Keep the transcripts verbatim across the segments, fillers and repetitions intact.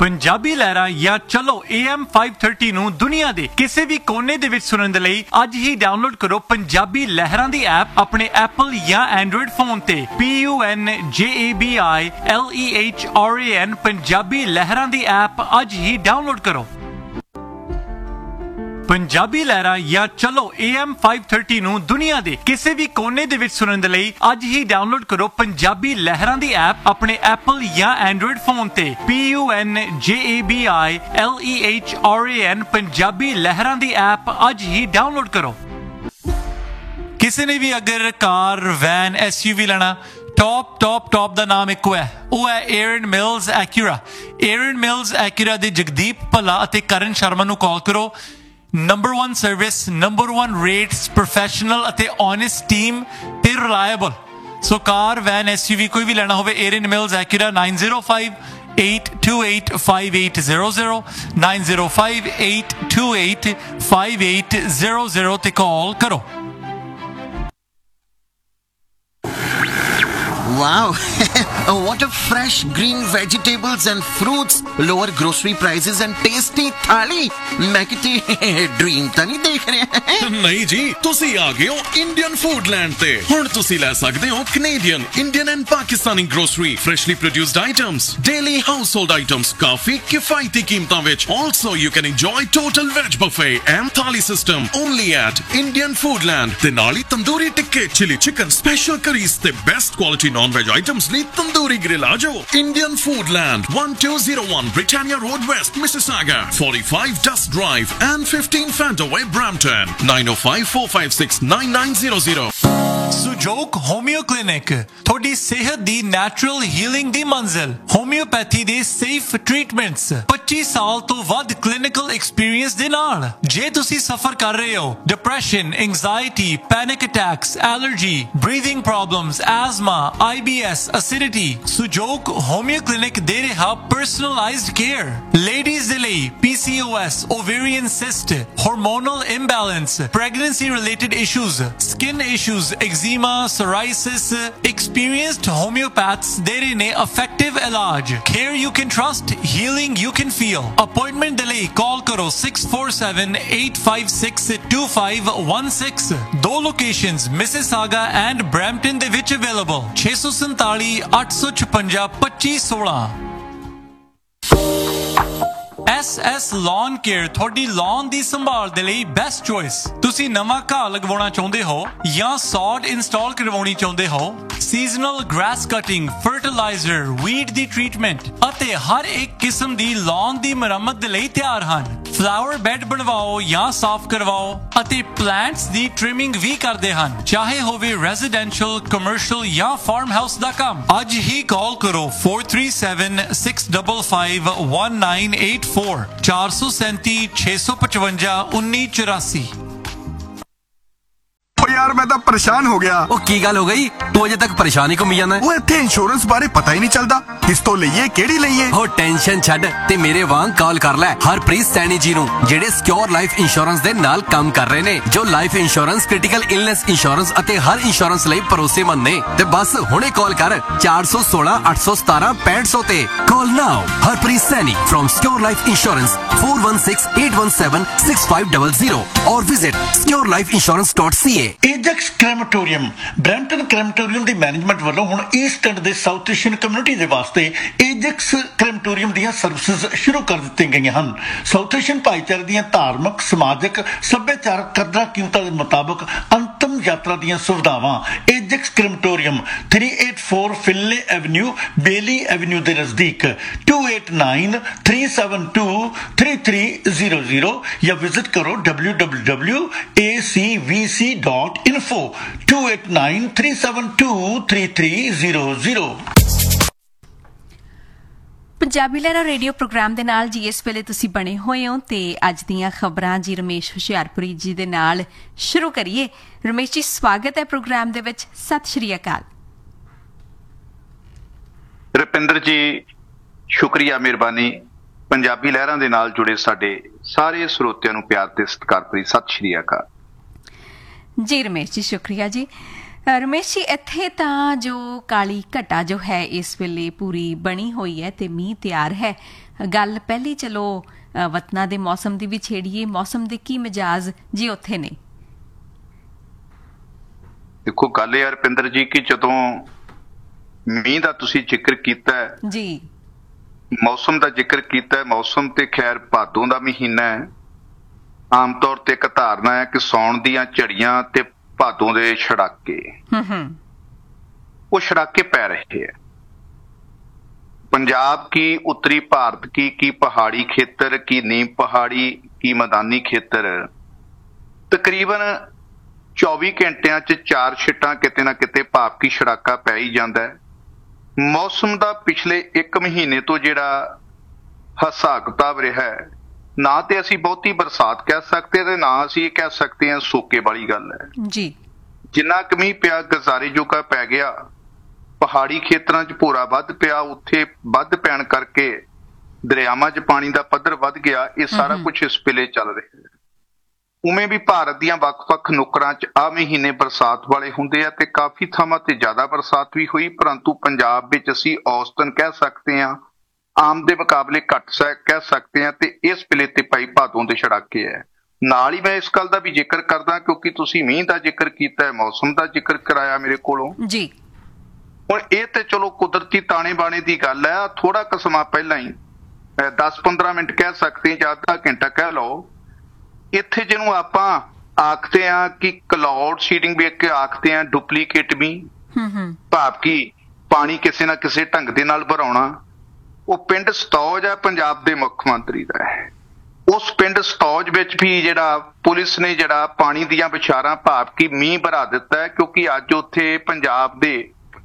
ਪੰਜਾਬੀ ਲਹਿਰਾਂ ਜਾਂ ਚਲੋ A M five thirty ਨੂੰ ਦੁਨੀਆ ਦੇ ਕਿਸੇ ਵੀ ਕੋਨੇ ਦੇ ਵਿੱਚ ਸੁਣਨ ਦੇ ਲਈ ਅੱਜ ਹੀ ਡਾਊਨਲੋਡ ਕਰੋ ਪੰਜਾਬੀ ਲਹਿਰਾਂ ਦੀ ਐਪ ਆਪਣੇ ਐਪਲ ਜਾਂ ਐਂਡਰੋਇਡ ਫੋਨ ਤੇ P U N J A B I L E H R A N Punjabi ਲਹਿਰਾਂ ਦੀ ਐਪ ਅੱਜ ਹੀ ਡਾਊਨਲੋਡ ਕਰੋ। ਪੰਜਾਬੀ ਲਹਿਰਾਂ ਜਾਂ ਚਲੋ A M five thirty ਨੂੰ ਦੁਨੀਆ ਦੇ ਕਿਸੇ ਵੀ ਕੋਨੇ ਦੇ ਵਿੱਚ ਸੁਣਨ ਦੇ ਲਈ ਅੱਜ ਹੀ ਡਾਊਨਲੋਡ ਕਰੋ ਪੰਜਾਬੀ ਲਹਿਰਾਂ ਦੀ ਐਪ ਆਪਣੇ ਐਪਲ ਜਾਂ ਐਂਡਰੋਇਡ ਫੋਨ ਤੇ P U N J A B I L E H R A N Punjabi ਲਹਿਰਾਂ ਦੀ ਐਪ ਅੱਜ ਹੀ ਡਾਊਨਲੋਡ ਕਰੋ। ਕਿਸੇ ਨੇ ਵੀ ਅਗਰ ਕਾਰ ਵੈਨ S U V ਲੈਣਾ ਟੌਪ ਟੌਪ ਟੌਪ ਦਾ ਨਾਮ ਇੱਕੋ ਹੈ, ਉਹ ਹੈ ਏਰਨ ਮਿਲਸ ਐਕਿਊਰਾ। ਏਰਨ ਮਿਲਸ ਐਕਿਊਰਾ ਦੇ ਜਗਦੀਪ ਭੱਲਾ ਅਤੇ ਕਰਨ ਸ਼ਰਮਾ ਨੂੰ ਕਾਲ ਕਰੋ। Number one service, number one rates, professional ਅਤੇ ਓਨੈਸਟ ਟੀਮ ਤੇ ਰਿਲਾਇਬਲ। ਸੋ ਕਾਰ ਵੈਨ S U V ਕੋਈ ਵੀ ਲੈਣਾ ਹੋਵੇ ਏਰਨ mills ਐਕਿਊਰਾ nine zero five eight two eight five eight zero zero nine zero five eight two eight five eight zero zero ਤੇ ਕਾਲ ਕਰੋ। Wow, what a fresh green vegetables and fruits, lower grocery prices and tasty thali. मैं कितनी dream ਤਾਂ ਨਹੀਂ ਦੇਖ ਰਿਹਾ। ਨਹੀਂ ਜੀ, ਤੁਸੀਂ ਆ ਗਏ ਹੋ ਇੰਡੀਅਨ ਫੂਡਲੈਂਡ ਤੇ। ਹੁਣ ਤੁਸੀਂ ਲੈ ਸਕਦੇ ਹੋ Canadian, Indian and Pakistani grocery, freshly produced items, daily household items, ਕਾਫੀ ਕਿਫਾਇਤੀ ਕੀਮਤਾਂ ਵਿੱਚ। Also you can enjoy total veg buffet and thali system only at Indian Foodland। ਤੇ ਨਾਲ ਹੀ tandoori ਟਿੱਕੇ, chili chicken, special curries ਤੇ best quality non-veg items ਲਈ tandoori grill ਆ ਜਾਓ। Indian Foodland, one two zero one Britannia Road West, Mississauga, forty-five Dust Drive and fifteen Fantaway, Brampton, nine oh five four five six nine nine zero zero। ਸੁਜੋਕ ਹੋਮਿਓ clinic, ਤੁਹਾਡੀ ਸਿਹਤ ਦੀ natural healing ਦੀ ਮੰਜ਼ਿਲ। Homeopathy ਦੇ safe treatments, ਪੱਚੀ ਸਾਲ ਤੋਂ ਵੱਧ clinical experience ਦੇ ਨਾਲ। ਜੇ ਤੁਸੀਂ ਸਫਰ ਕਰ ਰਹੇ ਹੋ depression, anxiety, panic attacks, allergy, breathing problems, ਐਜ਼ਮਾ, I B S, acidity, ਸੁਜੋਕ ਹੋਮਿਓ clinic ਦੇ ਰਿਹਾ ਪਰਸਨਲਾਈਜ਼ਡ ਕੇਅਰ। ਲੇਡੀਜ਼ ਦੇ ਲਈ P C O S, ovarian cyst, hormonal imbalance, pregnancy related issues, skin issues, eczema, psoriasis, experienced homeopaths ਦੇ ਰਹੇ ਨੇ effective ਇਲਾਜ। Care you can trust, healing you can feel। Appointment ਦੇ ਲਈ ਕਾਲ ਕਰੋ six four seven eight five six two five one six। ਦੋ locations Mississauga and Brampton ਦੇ ਵਿੱਚ ਅਵੇਲੇਬਲ। ਛੇ ਸੌ ਸੰਤਾਲੀ ਅੱਠ ਸੌ ਛਪੰਜਾ ਪੱਚੀ ਸੋਲਾਂ। S S Lawn Care ਤੁਹਾਡੀ lawn ਦੀ ਸੰਭਾਲ ਦੇ ਲਈ ਬੈਸਟ ਚੋਇਸ। ਤੁਸੀਂ ਨਵਾਂ ਘਾਹ ਲਗਵਾਉਣਾ ਚਾਹੁੰਦੇ ਹੋ ਜਾਂ ਸੌਡ ਇੰਸਟਾਲ ਕਰਵਾਉਣੀ ਚਾਹੁੰਦੇ ਹੋ, seasonal grass cutting, fertiliser, weed ਦੀ ਟ੍ਰੀਟਮੈਂਟ ਅਤੇ ਹਰ ਇੱਕ ਕਿਸਮ ਦੀ lawn ਦੀ ਮੁਰੰਮਤ ਦੇ ਲਈ ਤਿਆਰ ਹਨ। ਫਲਾਵਰ ਬੈੱਡ ਬਣਵਾਓ ਜਾਂ ਸਾਫ਼ ਕਰਵਾਓ ਅਤੇ ਪਲਾਂਟਸ ਦੀ ਟ੍ਰਿਮਿੰਗ ਵੀ ਕਰਦੇ ਹਨ, ਚਾਹੇ ਹੋਵੇ ਰੈਜ਼ੀਡੈਂਸ਼ੀਅਲ, ਕਮਰਸ਼ੀਅਲ ਜਾਂ ਫਾਰਮ ਹਾਊਸ ਦਾ ਕੰਮ। ਅੱਜ ਹੀ ਕਾਲ ਕਰੋ four three seven six five five one nine eight four ਚਾਰ ਸੌ ਸੈਂਤੀ ਛੇ ਸੌ ਪਚਵੰਜਾ ਉੱਨੀ ਚੁਰਾਸੀ। ਓ ਯਾਰ ਮੈਂ ਤਾਂ ਪਰੇਸ਼ਾਨ ਹੋ ਗਿਆ। ਉਹ ਕੀ ਗੱਲ ਹੋ ਗਈ? ਤੂੰ ਅਜੇ ਤੱਕ ਪਰੇਸ਼ਾਨ ਹੀ ਘੁੰਮੀ ਜਾਂਦਾ। ਉਹ ਇੱਥੇ ਇੰਸ਼ੋਰੈਂਸ ਬਾਰੇ ਪਤਾ ਹੀ ਨਹੀਂ ਚੱਲਦਾ, ਕਿਸ ਤੋਂ ਲਈਏ ਕਿਹੜੀ ਲਈਏ। ਉਹ ਟੈਨਸ਼ਨ ਛੱਡ ਤੇ ਮੇਰੇ ਵਾਂਗ ਕਾਲ ਕਰ ਲੈ ਹਰਪ੍ਰੀਤ ਸੈਣੀ ਜੀ ਨੂੰ, ਜਿਹੜੇ ਸਿਕਿਉਰ ਲਾਈਫ ਇੰਸ਼ੋਰੈਂਸ ਦੇ ਨਾਲ ਕੰਮ ਕਰ ਰਹੇ ਨੇ, ਜੋ life insurance, critical illness insurance ਅਤੇ ਹਰ ਇੰਸ਼ੋਰੈਂਸ ਲਈ ਭਰੋਸੇਮੰਦ ਨੇ। ਤੇ ਬਸ ਹੁਣੇ ਕਾਲ ਕਰ ਚਾਰ ਸੌ ਸੋਲਾਂ ਅੱਠ ਸੌ ਸਤਾਰਾਂ ਪੈਂਹਠ ਸੌ ਤੇ। ਕਾਲ ਨਾਓ Harpreet Saini from secure life insurance four one six eight one seven six five zero zero or visit secure life insurance dot c a। ਏਜੈਕਸ ਕ੍ਰੈਮੇਟੋਰੀਅਮ, Brampton ਕ੍ਰੈਮੇਟੋਰੀਅਮ the management ਵੱਲੋਂ ਹੁਣ ਈਸਟ ਐਂਡ ਦੇ ਸਾਊਥ ਏਸ਼ੀਅਨ ਕਮਿਊਨਿਟੀ ਦੇ ਵਾਸਤੇ ਏਜੈਕਸ ਕ੍ਰੈਮੇਟੋਰੀਅਮ ਦੀਆਂ ਸਰਵਿਸਿਜ਼ ਸ਼ੁਰੂ ਕਰ ਦਿੱਤੀਆਂ ਗਈਆਂ ਹਨ। ਸਾਊਥ ਏਸ਼ੀਅਨ ਭਾਈਚਾਰੇ ਦੀਆਂ ਧਾਰਮਿਕ, ਸਮਾਜਿਕ, ਸੱਭਿਆਚਾਰਕ ਕਦਰਾਂ ਕੀਮਤਾਂ ਦੇ ਮੁਤਾਬਕ ਅੰਤਮ ਯਾਤਰਾ ਦੀਆਂ ਸੁਵਿਧਾਵਾਂ। ਏਜੈਕਸ ਕ੍ਰੈਮੇਟੋਰੀਅਮ three eighty-four ਫਿਨਲੇ ਐਵਨਿਊ, ਬੇਲੀ ਐਵਨਿਊ ਦੇ ਨਜ਼ਦੀਕ two eight nine three seven two three three zero zero ਜਾਂ ਵਿਜ਼ਿਟ ਕਰੋ w w w dot a c v c dot info two eight nine three seven two three three zero zero। Punjabi ਲਹਿਰਾਂ radio programme ਦੇ ਨਾਲ ਜੀ ਇਸ ਵੇਲੇ ਤੁਸੀਂ ਬਣੇ ਹੋਏ ਹੋ ਤੇ ਅੱਜ ਦੀਆਂ ਖਬਰਾਂ ਜੀ ਰਮੇਸ਼ ਹੁਸ਼ਿਆਰਪੁਰੀ ਜੀ ਦੇ ਨਾਲ ਸ਼ੁਰੂ ਕਰੀਏ। ਰਮੇਸ਼ ਜੀ, ਸਵਾਗਤ ਹੈ ਪ੍ਰੋਗਰਾਮ ਦੇ ਵਿੱਚ। ਸਤਿ ਸ਼੍ਰੀ ਅਕਾਲ। ਰੁਪਿੰਦਰ ਜੀ, ਸ਼ੁਕਰੀਆ, ਮਿਹਰਬਾਨੀ। ਪੰਜਾਬੀ ਲਹਿਰਾਂ ਦੇ ਨਾਲ ਜੁੜੇ ਸਾਡੇ ਸਾਰੇ ਸਰੋਤਿਆਂ ਨੂੰ ਪਿਆਰ ਤੇ ਸਤਿਕਾਰ ਭਰੀ ਸਤਿ ਸ਼੍ਰੀ ਅਕਾਲ ਜੀ। ਰਮੇਸ਼ ਜੀ, ਸ਼ੁਕਰੀਆ ਜੀ। ਰਮੇਸ਼ ਜੀ, ਇੱਥੇ ਤਾਂ ਜੋ ਕਾਲੀ ਘਟਾ ਜੋ ਹੈ ਇਸ ਵੇਲੇ ਪੂਰੀ ਬਣੀ ਹੋਈ ਹੈ ਤੇ ਮੀਂਹ ਤਿਆਰ ਹੈ, ਗੱਲ ਪਹਿਲੀ ਚਲੋ ਅ, ਵਤਨਾਂ ਦੇ ਮੌਸਮ ਦੀ ਵੀ ਛੇੜੀਏ। ਮੌਸਮ ਦੇ ਕੀ ਮਿਜਾਜ਼ ਜੀ ਉੱਥੇ ਨੇ? ਦੇਖੋ ਗੱਲ ਇਹ ਆ ਰੁਪਿੰਦਰ ਜੀ ਕਿ ਜਦੋਂ ਮੀਂਹ ਦਾ ਤੁਸੀਂ ਜ਼ਿਕਰ ਕੀਤਾ ਹੈ, ਜੀ ਮੌਸਮ ਦਾ ਜ਼ਿਕਰ ਕੀਤਾ ਹੈ, ਮੌਸਮ ਤੇ ਖੈਰ ਭਾਦੋਂ ਦਾ ਮਹੀਨਾ ਹੈ। ਆਮ ਤੌਰ ਤੇ ਇੱਕ ਧਾਰਨਾ ਹੈ ਕਿ ਸਾਉਣ ਦੀਆਂ ਝੜੀਆਂ ਤੇ ਭਾਦੋਂ ਦੇ ਛੜਾਕੇ, ਹੂੰ ਹੂੰ वो छड़ाके पै रहे हैं। पंजाब की, उत्तरी भारत की की पहाड़ी खेतर की नीम पहाड़ी की मैदानी खेतर तकरीबन चौबी घंटिया च चार छिट्टां किते ना किते भाप की छड़ाका पै ही जांदा है। मौसम दा पिछले एक महीने तो जिहड़ा हिसाब किताब रहा है, ना ते असीं बहुती बरसात कह सकते ते ना असीं कह सकते हैं सोके वाली गल है जी। जिन्ना क मींह पिया गजारे जोगा पै गया। ਪਹਾੜੀ ਖੇਤਰਾਂ 'ਚ ਭੋਰਾ ਵੱਧ ਪਿਆ, ਉੱਥੇ ਵੱਧ ਪੈਣ ਕਰਕੇ ਦਰਿਆਵਾਂ 'ਚ ਪਾਣੀ ਦਾ ਪੱਧਰ ਵੱਧ ਗਿਆ। ਇਹ ਸਾਰਾ ਕੁਝ ਇਸ ਵੇਲੇ ਚੱਲ ਰਿਹਾ ਹੈ। ਉਵੇਂ ਵੀ ਭਾਰਤ ਦੀਆਂ ਵੱਖ-ਵੱਖ ਨੁਕਰਾਂ 'ਚ ਆ ਮਹੀਨੇ ਬਰਸਾਤ ਵਾਲੇ ਹੁੰਦੇ ਆ ਤੇ ਕਾਫੀ ਥਾਵਾਂ ਤੇ ਜ਼ਿਆਦਾ ਬਰਸਾਤ ਵੀ ਹੋਈ, ਪਰੰਤੂ ਪੰਜਾਬ ਵਿੱਚ ਅਸੀਂ ਔਸਤਨ ਕਹਿ ਸਕਦੇ ਹਾਂ, ਆਮ ਦੇ ਮੁਕਾਬਲੇ ਘੱਟ ਕਹਿ ਸਕਦੇ ਹਾਂ ਤੇ ਇਸ ਵੇਲੇ ਤੇ ਭਾਈ ਭਾਦੋਂ ਦੇ ਛੜਾਕੇ ਹੈ। ਨਾਲ ਹੀ ਮੈਂ ਇਸ ਗੱਲ ਦਾ ਵੀ ਜ਼ਿਕਰ ਕਰਦਾ ਕਿਉਂਕਿ ਤੁਸੀਂ ਮੀਂਹ ਦਾ ਜ਼ਿਕਰ ਕੀਤਾ ਹੈ, ਮੌਸਮ ਦਾ ਜ਼ਿਕਰ ਕਰਾਇਆ ਮੇਰੇ ਕੋਲੋਂ ਜੀ। ਹੁਣ ਇਹ ਤੇ ਚਲੋ ਕੁਦਰਤੀ ਤਾਣੇ ਬਾਣੇ ਦੀ ਗੱਲ ਹੈ। ਥੋੜਾ ਕੁ ਸਮਾਂ ਪਹਿਲਾਂ ਹੀ ਦਸ ਪੰਦਰਾਂ ਮਿੰਟ ਕਹਿ ਸਕਦੇ ਜਾਂ ਅੱਧਾ ਘੰਟਾ ਕਹਿ ਲਓ, ਇੱਥੇ ਜਿਹਨੂੰ ਆਪਾਂ ਆਖਦੇ ਆ ਕਿ ਕਲਾਉਡ ਸੀਡਿੰਗ ਵੀ ਇੱਕ ਆਖਦੇ ਆ, ਡੁਪਲੀਕੇਟ ਵੀ ਭਾਵ ਕਿ ਪਾਣੀ ਕਿਸੇ ਨਾ ਕਿਸੇ ਢੰਗ ਦੇ ਨਾਲ ਭਰਾਉਣਾ। ਉਹ ਪਿੰਡ ਸਤੌਜ ਹੈ, ਪੰਜਾਬ ਦੇ ਮੁੱਖ ਮੰਤਰੀ ਦਾ ਹੈ। ਉਸ ਪਿੰਡ ਸਤੌਜ ਵਿੱਚ ਵੀ ਜਿਹੜਾ ਪੁਲਿਸ ਨੇ ਜਿਹੜਾ ਪਾਣੀ ਦੀਆਂ ਵਿਚਾਰਾਂ ਭਾਵ ਕਿ ਮੀਂਹ ਭਰਾ ਦਿੱਤਾ ਹੈ, ਕਿਉਂਕਿ ਅੱਜ ਉੱਥੇ ਪੰਜਾਬ ਦੇ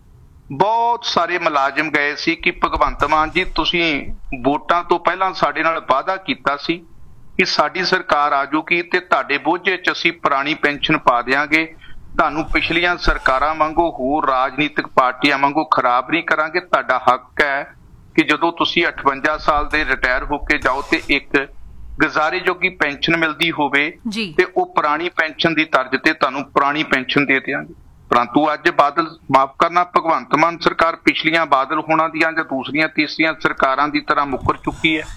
ਬਹੁਤ ਸਾਰੇ ਮੁਲਾਜ਼ਮ ਗਏ ਸੀ ਕਿ ਭਗਵੰਤ ਮਾਨ ਜੀ ਤੁਸੀਂ ਵੋਟਾਂ ਤੋਂ ਪਹਿਲਾਂ ਸਾਡੇ ਨਾਲ ਵਾਅਦਾ ਕੀਤਾ ਸੀ ਕਿ ਸਾਡੀ ਸਰਕਾਰ ਆ ਜਾਊਗੀ ਤੇ ਤੁਹਾਡੇ ਬੋਝੇ 'ਚ ਅਸੀਂ ਪੁਰਾਣੀ ਪੈਨਸ਼ਨ ਪਾ ਦਿਆਂਗੇ, ਤੁਹਾਨੂੰ ਪਿਛਲੀਆਂ ਸਰਕਾਰਾਂ ਵਾਂਗੂ ਹੋਰ ਰਾਜਨੀਤਿਕ ਪਾਰਟੀਆਂ ਵਾਂਗੂ ਖਰਾਬ ਨਹੀਂ ਕਰਾਂਗੇ। ਤੁਹਾਡਾ ਹੱਕ ਹੈ ਕਿ ਜਦੋਂ ਤੁਸੀਂ ਅਠਵੰਜਾ ਸਾਲ ਦੇ ਰਿਟਾਇਰ ਹੋ ਕੇ ਜਾਓ ਤੇ ਇੱਕ ਗੁਜ਼ਾਰੇ ਜੋਗੀ ਪੈਨਸ਼ਨ ਮਿਲਦੀ ਹੋਵੇ ਤੇ ਉਹ ਪੁਰਾਣੀ ਪੈਨਸ਼ਨ ਦੀ ਤਰਜ਼ ਤੇ ਤੁਹਾਨੂੰ ਪੁਰਾਣੀ ਪੈਨਸ਼ਨ ਦੇ ਦਿਆਂਗੇ। ਪਰੰਤੂ ਅੱਜ ਬਾਦਲ ਮਾਫ ਕਰਨਾ ਭਗਵੰਤ ਮਾਨ ਸਰਕਾਰ ਪਿਛਲੀਆਂ ਬਾਦਲ ਹੋਣਾ ਦੀਆਂ ਜਾਂ ਦੂਸਰੀਆਂ ਤੀਸਰੀਆਂ ਸਰਕਾਰਾਂ ਦੀ ਤਰ੍ਹਾਂ ਮੁੱਕਰ ਚੁੱਕੀ ਹੈ।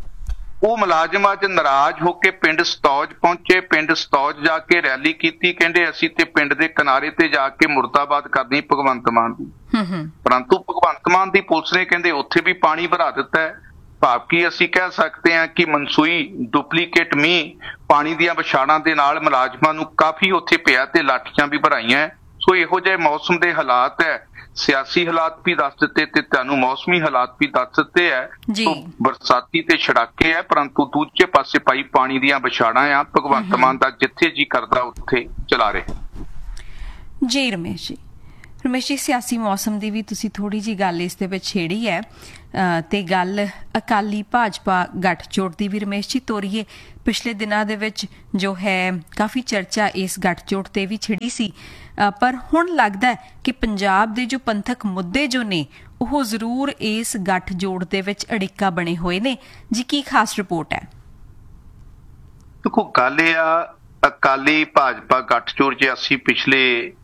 ਉਹ ਮੁਲਾਜ਼ਮ ਅੱਜ ਨਾਰਾਜ਼ ਹੋ ਕੇ ਪਿੰਡ ਸਤੌਜ ਪਹੁੰਚੇ, ਪਿੰਡ ਸਤੌਜ ਜਾ ਕੇ ਰੈਲੀ ਕੀਤੀ, ਕਹਿੰਦੇ ਅਸੀਂ ਤੇ ਪਿੰਡ ਦੇ ਕਿਨਾਰੇ ਤੇ ਜਾ ਕੇ ਮੁਰਦਾਬਾਦ ਕਰਨੀ ਭਗਵੰਤ ਮਾਨ ਦੀ। ਪਰੰਤੂ ਭਗਵੰਤ ਮਾਨ ਦੀ ਪੁਲਿਸ ਨੇ ਕਹਿੰਦੇ ਉੱਥੇ ਵੀ ਪਾਣੀ ਭਰਾ ਦਿੱਤਾ ਹੈ। ਭਾਵ ਕਿ ਅਸੀਂ ਕਹਿ ਸਕਦੇ ਹਾਂ ਕਿ ਮਨਸੂਈ ਡੁਪਲੀਕੇਟ ਮੀਂਹ ਪਾਣੀ ਦੀਆਂ ਵਿਛਾੜਾਂ ਦੇ ਨਾਲ ਮੁਲਾਜ਼ਮਾਂ ਨੂੰ ਕਾਫੀ ਉੱਥੇ ਪਿਆ ਤੇ ਲਾਠੀਆਂ ਵੀ ਭਰਾਈਆਂ। ਸੋ ਇਹੋ ਜਿਹੇ ਮੌਸਮ ਦੇ ਹਾਲਾਤ ਹੈ, ਸਿਆਸੀ ਹਾਲਾਤ ਵੀ ਦੱਸ ਦਿੱਤੇ ਤੇ ਤੁਹਾਨੂੰ ਮੌਸਮੀ ਹਾਲਾਤ ਵੀ ਦੱਸ ਦਿੱਤੇ ਹੈ। ਸੋ ਬਰਸਾਤੀ ਤੇ ਛੜਾਕੇ ਹੈ, ਪਰੰਤੂ ਦੂਜੇ ਪਾਸੇ ਭਾਈ ਪਾਣੀ ਦੀਆਂ ਵਿਛਾੜਾਂ ਆ। ਭਗਵੰਤ ਮਾਨ ਦਾ ਜਿੱਥੇ ਜੀ ਕਰਦਾ ਉੱਥੇ ਚਲਾ ਰਹੇ। ਜੀ ਰਮੇਸ਼ ਜੀ, ਰਮੇਸ਼ ਜੀ ਸਿਆਸੀ ਮੌਸਮ ਦੀ ਵੀ ਤੁਸੀਂ ਥੋੜੀ ਜੀ ਗੱਲ ਇਸ ਦੇ ਵਿੱਚ ਛੇੜੀ ਹੈ ਤੇ ਗੱਲ ਅਕਾਲੀ ਭਾਜਪਾ ਗੱਠਜੋੜ ਦੀ ਵੀ ਰਮੇਸ਼ ਜੀ ਤੋਰੀਏ। ਪਿਛਲੇ ਦਿਨਾਂ ਦੇ ਵਿੱਚ ਜੋ ਹੈ ਕਾਫੀ ਚਰਚਾ ਇਸ ਗੱਠਜੋੜ ਤੇ ਵੀ ਛਿੜੀ ਸੀ, ਪਰ ਹੁਣ ਲੱਗਦਾ ਹੈ ਕਿ ਪੰਜਾਬ ਦੇ ਜੋ ਪੰਥਕ ਮੁੱਦੇ ਜੋ ਨੇ ਉਹ ਜ਼ਰੂਰ ਇਸ ਗੱਠਜੋੜ ਦੇ ਵਿੱਚ ਅੜਿੱਕਾ ਬਣੇ ਹੋਏ ਨੇ ਜੀ। ਕੀ ਖਾਸ ਰਿਪੋਰਟ ਹੈ? ਦੇਖੋ ਗੱਲ ਇਹ ਆ, ਅਕਾਲੀ ਭਾਜਪਾ ਗੱਠਜੋੜ ਜੇ ਅਸੀਂ ਪਿਛਲੇ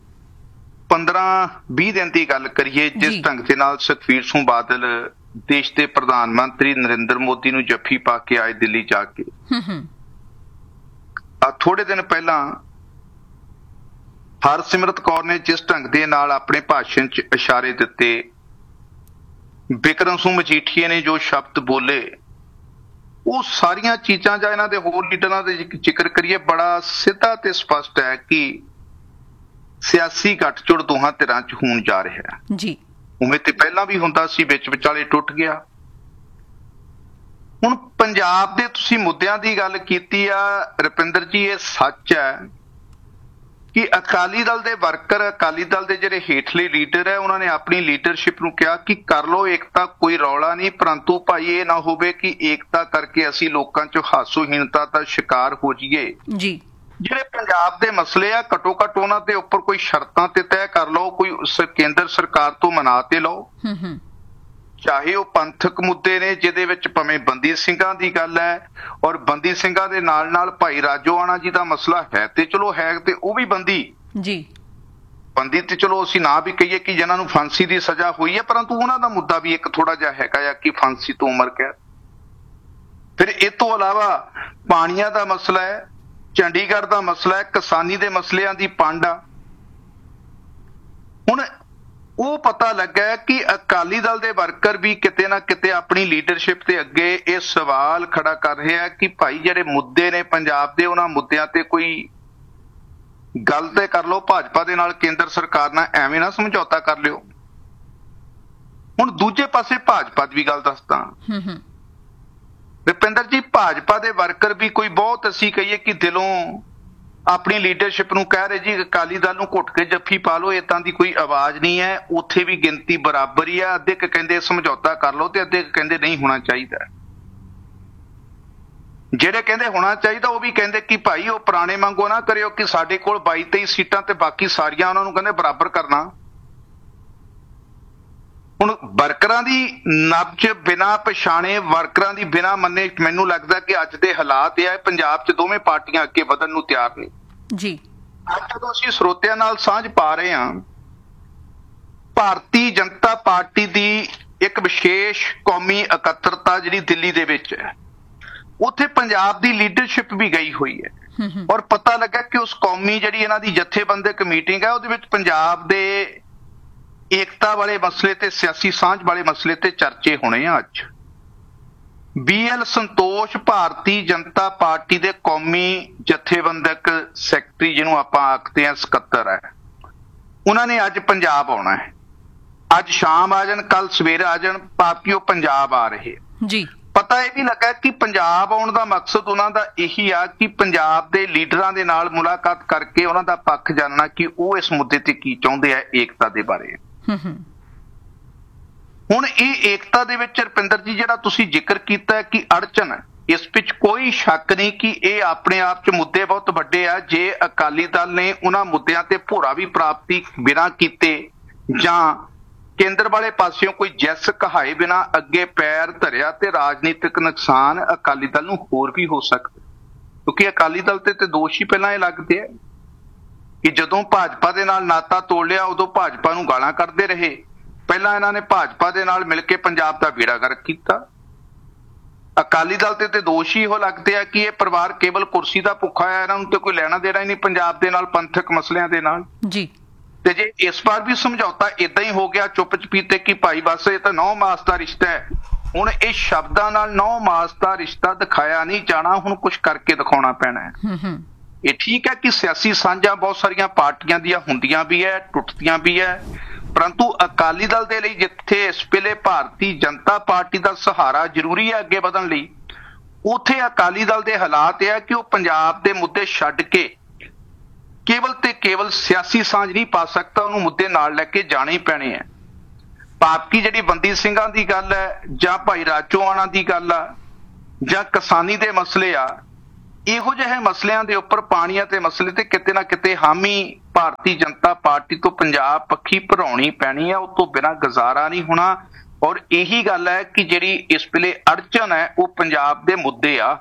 ਪੰਦਰਾਂ ਵੀਹ ਦਿਨ ਦੀ ਗੱਲ ਕਰੀਏ, ਜਿਸ ਢੰਗ ਦੇ ਨਾਲ ਸੁਖਬੀਰ ਸਿੰਘ ਬਾਦਲ ਦੇਸ਼ ਦੇ ਪ੍ਰਧਾਨ ਮੰਤਰੀ ਨਰਿੰਦਰ ਮੋਦੀ ਨੂੰ ਜੱਫੀ ਪਾ ਕੇ ਆਏ ਦਿੱਲੀ ਜਾ ਕੇ, ਆ ਥੋੜੇ ਦਿਨ ਪਹਿਲਾਂ ਹਰਸਿਮਰਤ ਕੌਰ ਨੇ ਜਿਸ ਢੰਗ ਦੇ ਨਾਲ ਆਪਣੇ ਭਾਸ਼ਣ 'ਚ ਇਸ਼ਾਰੇ ਦਿੱਤੇ, ਬਿਕਰਮ ਸਿੰਘ ਮਜੀਠੀਏ ਨੇ ਜੋ ਸ਼ਬਦ ਬੋਲੇ, ਉਹ ਸਾਰੀਆਂ ਚੀਜ਼ਾਂ ਜਾਂ ਇਹਨਾਂ ਦੇ ਹੋਰ ਲੀਡਰਾਂ ਦੇ ਜ਼ਿਕਰ ਕਰੀਏ ਬੜਾ ਸਿੱਧਾ ਤੇ ਸਪਸ਼ਟ ਹੈ ਕਿ ਸਿਆਸੀ ਗੱਠਜੋੜ ਦੋਹਾਂ ਧਿਰਾਂ 'ਚ ਹੋਣ ਜਾ ਰਿਹਾ ਜੀ। ਉਵੇਂ ਤੇ ਪਹਿਲਾਂ ਵੀ ਹੁੰਦਾ ਸੀ, ਵਿੱਚ ਵਿਚਾਲੇ ਟੁੱਟ ਗਿਆ। ਹੁਣ ਪੰਜਾਬ ਦੇ ਤੁਸੀਂ ਮੁੱਦਿਆਂ ਦੀ ਗੱਲ ਕੀਤੀ ਆ ਰੁਪਿੰਦਰ ਜੀ, ਇਹ ਸੱਚ ਹੈ ਕਿ ਅਕਾਲੀ ਦਲ ਦੇ ਵਰਕਰ, ਅਕਾਲੀ ਦਲ ਦੇ ਜਿਹੜੇ ਹੇਠਲੇ ਲੀਡਰ ਹੈ, ਉਹਨਾਂ ਨੇ ਆਪਣੀ ਲੀਡਰਸ਼ਿਪ ਨੂੰ ਕਿਹਾ ਕਿ ਕਰ ਲਓ ਏਕਤਾ, ਕੋਈ ਰੌਲਾ ਨਹੀਂ, ਪਰੰਤੂ ਭਾਈ ਇਹ ਨਾ ਹੋਵੇ ਕਿ ਏਕਤਾ ਕਰਕੇ ਅਸੀਂ ਲੋਕਾਂ 'ਚ ਹਾਸੋਹੀਣਤਾ ਦਾ ਸ਼ਿਕਾਰ ਹੋ ਜਾਈਏ ਜੀ। ਜਿਹੜੇ ਪੰਜਾਬ ਦੇ ਮਸਲੇ ਆ ਘੱਟੋ ਘੱਟ ਉਹਨਾਂ ਦੇ ਉੱਪਰ ਕੋਈ ਸ਼ਰਤਾਂ ਤੇ ਤੈਅ ਕਰ ਲਓ, ਕੋਈ ਕੇਂਦਰ ਸਰਕਾਰ ਤੋਂ ਮਨਾ ਤੇ ਲਓ, ਚਾਹੇ ਉਹ ਪੰਥਕ ਮੁੱਦੇ ਨੇ ਜਿਹਦੇ ਵਿੱਚ ਭਾਵੇਂ ਬੰਦੀ ਸਿੰਘਾਂ ਦੀ ਗੱਲ ਹੈ, ਔਰ ਬੰਦੀ ਸਿੰਘਾਂ ਦੇ ਨਾਲ ਨਾਲ ਭਾਈ ਰਾਜੋਆਣਾ ਜੀ ਦਾ ਮਸਲਾ ਹੈ ਤੇ ਚਲੋ ਹੈ ਤੇ ਉਹ ਵੀ ਬੰਦੀ ਜੀ, ਬੰਦੀ ਤੇ ਚਲੋ ਅਸੀਂ ਨਾ ਵੀ ਕਹੀਏ ਕਿ ਜਿਹਨਾਂ ਨੂੰ ਫਾਂਸੀ ਦੀ ਸਜ਼ਾ ਹੋਈ ਹੈ, ਪਰੰਤੂ ਉਹਨਾਂ ਦਾ ਮੁੱਦਾ ਵੀ ਇੱਕ ਥੋੜਾ ਜਿਹਾ ਹੈਗਾ ਆ ਕਿ ਫਾਂਸੀ ਤੋਂ ਉਮਰ ਕੈਦ। ਫਿਰ ਇਹ ਤੋਂ ਇਲਾਵਾ ਪਾਣੀਆਂ ਦਾ ਮਸਲਾ ਹੈ, ਚੰਡੀਗੜ੍ਹ ਦਾ ਮਸਲਾ ਹੈ, ਕਿਸਾਨੀ ਦੇ ਮਸਲਿਆਂ ਦੀ ਪੰਡ ਆ। ਹੁਣ ਉਹ ਪਤਾ ਲੱਗਾ ਕਿ ਅਕਾਲੀ ਦਲ ਦੇ ਵਰਕਰ ਵੀ ਕਿਤੇ ਨਾ ਕਿਤੇ ਆਪਣੀ ਲੀਡਰਸ਼ਿਪ ਦੇ ਅੱਗੇ ਇਹ ਸਵਾਲ ਖੜਾ ਕਰ ਰਹੇ ਆ ਕਿ ਭਾਈ ਜਿਹੜੇ ਮੁੱਦੇ ਨੇ ਪੰਜਾਬ ਦੇ, ਉਹਨਾਂ ਮੁੱਦਿਆਂ ਤੇ ਕੋਈ ਗੱਲ ਤੇ ਕਰ ਲਓ, ਭਾਜਪਾ ਦੇ ਨਾਲ ਕੇਂਦਰ ਸਰਕਾਰ ਨਾਲ ਐਵੇਂ ਨਾ ਸਮਝੌਤਾ ਕਰ ਲਿਓ। ਹੁਣ ਦੂਜੇ ਪਾਸੇ ਭਾਜਪਾ ਦੀ ਵੀ ਗੱਲ ਦੱਸਦਾ ਰੁਪਿੰਦਰ ਜੀ, ਭਾਜਪਾ ਦੇ ਵਰਕਰ ਵੀ ਕੋਈ ਬਹੁਤ ਅਸੀਂ ਕਹੀਏ ਕਿ ਦਿਲੋਂ ਆਪਣੀ ਲੀਡਰਸ਼ਿਪ ਨੂੰ ਕਹਿ ਰਹੇ ਜੀ ਅਕਾਲੀ ਦਲ ਨੂੰ ਘੁੱਟ ਕੇ ਜੱਫੀ ਪਾ ਲਓ, ਏਦਾਂ ਦੀ ਕੋਈ ਆਵਾਜ਼ ਨਹੀਂ ਹੈ। ਉੱਥੇ ਵੀ ਗਿਣਤੀ ਬਰਾਬਰ ਹੀ ਆ, ਅੱਧੇ ਕੁ ਕਹਿੰਦੇ ਸਮਝੌਤਾ ਕਰ ਲਓ ਤੇ ਅੱਧੇ ਕੁ ਕਹਿੰਦੇ ਨਹੀਂ ਹੋਣਾ ਚਾਹੀਦਾ। ਜਿਹੜੇ ਕਹਿੰਦੇ ਹੋਣਾ ਚਾਹੀਦਾ ਉਹ ਵੀ ਕਹਿੰਦੇ ਕਿ ਭਾਈ ਉਹ ਪੁਰਾਣੇ ਵਾਂਗੂ ਨਾ ਕਰਿਓ ਕਿ ਸਾਡੇ ਕੋਲ ਬਾਈ ਤੇਈ ਸੀਟਾਂ ਤੇ ਬਾਕੀ ਸਾਰੀਆਂ ਉਹਨਾਂ ਨੂੰ ਕਹਿੰਦੇ ਬਰਾਬਰ ਕਰਨਾ। ਹੁਣ ਵਰਕਰਾਂ ਦੀ ਨਬਜ਼ ਬਿਨਾਂ ਪਛਾਣੇ, ਵਰਕਰਾਂ ਦੀ ਬਿਨਾਂ ਮੰਨੇ, ਮੈਨੂੰ ਲੱਗਦਾ ਕਿ ਅੱਜ ਦੇ ਹਾਲਾਤ ਇਹ ਆ ਪੰਜਾਬ 'ਚ ਦੋਵੇਂ ਪਾਰਟੀਆਂ ਅੱਗੇ ਵਧਣ ਨੂੰ ਤਿਆਰ ਨੇ ਜੀ। ਅੱਜ ਜਦੋਂ ਅਸੀਂ ਸਰੋਤਿਆਂ ਨਾਲ ਸਾਂਝ ਪਾ ਰਹੇ ਹਾਂ, ਭਾਰਤੀ ਜਨਤਾ ਪਾਰਟੀ ਦੀ ਇੱਕ ਵਿਸ਼ੇਸ਼ ਕੌਮੀ ਇਕੱਤਰਤਾ ਜਿਹੜੀ ਦਿੱਲੀ ਦੇ ਵਿੱਚ ਹੈ, ਉੱਥੇ ਪੰਜਾਬ ਦੀ ਲੀਡਰਸ਼ਿਪ ਵੀ ਗਈ ਹੋਈ ਹੈ ਔਰ ਪਤਾ ਲੱਗਾ ਕਿ ਉਸ ਕੌਮੀ ਜਿਹੜੀ ਇਹਨਾਂ ਦੀ ਜਥੇਬੰਦਕ ਮੀਟਿੰਗ ਹੈ ਉਹਦੇ ਵਿੱਚ ਪੰਜਾਬ ਦੇ ਏਕਤਾ ਵਾਲੇ ਮਸਲੇ ਤੇ ਸਿਆਸੀ ਸਾਂਝ ਵਾਲੇ ਮਸਲੇ ਤੇ ਚਰਚੇ ਹੋਣੇ ਆ। ਅੱਜ ਬੀ ਐਲ ਸੰਤੋਸ਼ ਭਾਰਤੀ ਜਨਤਾ ਪਾਰਟੀ ਦੇ ਕੌਮੀ ਜਥੇਬੰਦਕ ਸੈਕਟਰੀ, ਜਿਹਨੂੰ ਆਪਾਂ ਆਖਦੇ ਹਾਂ ਸਕੱਤਰ ਹੈ, ਉਹਨਾਂ ਨੇ ਅੱਜ ਪੰਜਾਬ ਆਉਣਾ ਹੈ। ਅੱਜ ਸ਼ਾਮ ਆ ਜਾਣ, ਕੱਲ ਸਵੇਰੇ ਆ ਜਾਣ, ਪਾਪੀਓ ਪੰਜਾਬ ਆ ਰਹੇ ਜੀ। ਪਤਾ ਇਹ ਵੀ ਲੱਗਾ ਕਿ ਪੰਜਾਬ ਆਉਣ ਦਾ ਮਕਸਦ ਉਹਨਾਂ ਦਾ ਇਹੀ ਆ ਕਿ ਪੰਜਾਬ ਦੇ ਲੀਡਰਾਂ ਦੇ ਨਾਲ ਮੁਲਾਕਾਤ ਕਰਕੇ ਉਹਨਾਂ ਦਾ ਪੱਖ ਜਾਣਨਾ ਕਿ ਉਹ ਇਸ ਮੁੱਦੇ ਤੇ ਕੀ ਚਾਹੁੰਦੇ ਆ, ਏਕਤਾ ਦੇ ਬਾਰੇ। ਹੁਣ ਇਹ ਏਕਤਾ ਦੇ ਵਿੱਚ ਰੁਪਿੰਦਰ ਜੀ ਜਿਹੜਾ ਤੁਸੀਂ ਜ਼ਿਕਰ ਕੀਤਾ ਹੈ ਕਿ ਅੜਚਨ, ਇਸ ਵਿੱਚ ਕੋਈ ਸ਼ੱਕ ਨਹੀਂ ਕਿ ਇਹ ਆਪਣੇ ਆਪ 'ਚ ਮੁੱਦੇ ਬਹੁਤ ਵੱਡੇ ਆ। ਜੇ ਅਕਾਲੀ ਦਲ ਨੇ ਉਹਨਾਂ ਮੁੱਦਿਆਂ ਤੇ ਭੋਰਾ ਵੀ ਪ੍ਰਾਪਤੀ ਬਿਨਾਂ ਕੀਤੇ ਜਾਂ ਕੇਂਦਰ ਵਾਲੇ ਪਾਸਿਓਂ ਕੋਈ ਜੈਸ ਕਹਾਏ ਬਿਨਾਂ ਅੱਗੇ ਪੈਰ ਧਰਿਆ ਤੇ ਰਾਜਨੀਤਿਕ ਨੁਕਸਾਨ ਅਕਾਲੀ ਦਲ ਨੂੰ ਹੋਰ ਵੀ ਹੋ ਸਕਦਾ, ਕਿਉਂਕਿ ਅਕਾਲੀ ਦਲ ਤੇ ਤੇ ਦੋਸ਼ ਹੀ ਪਹਿਲਾਂ ਇਹ ਲੱਗਦੇ ਆ ਕਿ ਜਦੋਂ ਭਾਜਪਾ ਦੇ ਨਾਲ ਨਾਤਾ ਤੋੜ ਲਿਆ ਉਦੋਂ ਭਾਜਪਾ ਨੂੰ ਗਾਲਾਂ ਕੱਢਦੇ ਰਹੇ। ਪਹਿਲਾਂ ਇਹਨਾਂ ਨੇ ਭਾਜਪਾ ਦੇ ਨਾਲ ਮਿਲ ਕੇ ਪੰਜਾਬ ਦਾ ਬੇੜਾ ਗਰਕ ਕੀਤਾ। ਅਕਾਲੀ ਦਲ ਤੇ ਤੇ ਦੋਸ਼ ਹੀ ਇਹੋ ਲੱਗਦੇ ਆ ਕਿ ਇਹ ਪਰਿਵਾਰ ਕੇਵਲ ਕੁਰਸੀ ਦਾ ਭੁੱਖਾ ਹੈ, ਇਹਨਾਂ ਨੂੰ ਤੇ ਕੋਈ ਲੈਣਾ ਦੇਣਾ ਹੀ ਨਹੀਂ ਪੰਜਾਬ ਦੇ ਨਾਲ, ਪੰਥਕ ਮਸਲਿਆਂ ਦੇ ਨਾਲ ਜੀ। ਤੇ ਜੇ ਇਸ ਵਾਰ ਵੀ ਸਮਝੌਤਾ ਏਦਾਂ ਹੀ ਹੋ ਗਿਆ ਚੁੱਪ ਚਪੀਤੇ ਕਿ ਭਾਈ ਬਸ ਇਹ ਤਾਂ ਨੌ ਮਾਸ ਦਾ ਰਿਸ਼ਤਾ ਹੈ, ਹੁਣ ਇਹ ਸ਼ਬਦਾਂ ਨਾਲ ਨੌ ਮਾਸ ਦਾ ਰਿਸ਼ਤਾ ਦਿਖਾਇਆ ਨਹੀਂ ਜਾਣਾ, ਹੁਣ ਕੁਝ ਕਰਕੇ ਦਿਖਾਉਣਾ ਪੈਣਾ ਹੈ। ਇਹ ਠੀਕ ਹੈ ਕਿ ਸਿਆਸੀ ਸਾਂਝਾਂ ਬਹੁਤ ਸਾਰੀਆਂ ਪਾਰਟੀਆਂ ਦੀਆਂ ਹੁੰਦੀਆਂ ਵੀ ਹੈ, ਟੁੱਟਦੀਆਂ ਵੀ ਹੈ, ਪਰੰਤੂ ਅਕਾਲੀ ਦਲ ਦੇ ਲਈ ਜਿੱਥੇ ਇਸ ਵੇਲੇ ਭਾਰਤੀ ਜਨਤਾ ਪਾਰਟੀ ਦਾ ਸਹਾਰਾ ਜ਼ਰੂਰੀ ਹੈ ਅੱਗੇ ਵਧਣ ਲਈ, ਉੱਥੇ ਅਕਾਲੀ ਦਲ ਦੇ ਹਾਲਾਤ ਇਹ ਹੈ ਕਿ ਉਹ ਪੰਜਾਬ ਦੇ ਮੁੱਦੇ ਛੱਡ ਕੇ ਕੇਵਲ ਤੇ ਕੇਵਲ ਸਿਆਸੀ ਸਾਂਝ ਨਹੀਂ ਪਾ ਸਕਦਾ, ਉਹਨੂੰ ਮੁੱਦੇ ਨਾਲ ਲੈ ਕੇ ਜਾਣੇ ਹੀ ਪੈਣੇ ਆ। ਪਾਪਕੀ ਜਿਹੜੀ ਬੰਦੀ ਸਿੰਘਾਂ ਦੀ ਗੱਲ ਹੈ ਜਾਂ ਭਾਈ ਰਾਜੋਆਣਾ ਦੀ ਗੱਲ ਆ ਜਾਂ ਕਿਸਾਨੀ ਦੇ ਮਸਲੇ ਆ, ਇਹੋ ਜਿਹੇ ਮਸਲਿਆਂ ਦੇ ਉੱਪਰ, ਪਾਣੀਆਂ ਤੇ ਮਸਲੇ ਤੇ ਕਿਤੇ ਨਾ ਕਿਤੇ ਹਾਮੀ ਭਾਰਤੀ ਜਨਤਾ ਪਾਰਟੀ ਤੋਂ ਪੰਜਾਬ ਪੱਖੀ ਭਰਾਉਣੀ ਪੈਣੀ ਆ, ਉਹ ਤੋਂ ਬਿਨਾਂ ਗੁਜ਼ਾਰਾ ਨਹੀਂ ਹੋਣਾ। ਔਰ ਇਹੀ ਗੱਲ ਹੈ ਕਿ ਜਿਹੜੀ ਇਸ ਵੇਲੇ ਅੜਚਨ ਹੈ ਉਹ ਪੰਜਾਬ ਦੇ ਮੁੱਦੇ ਆ।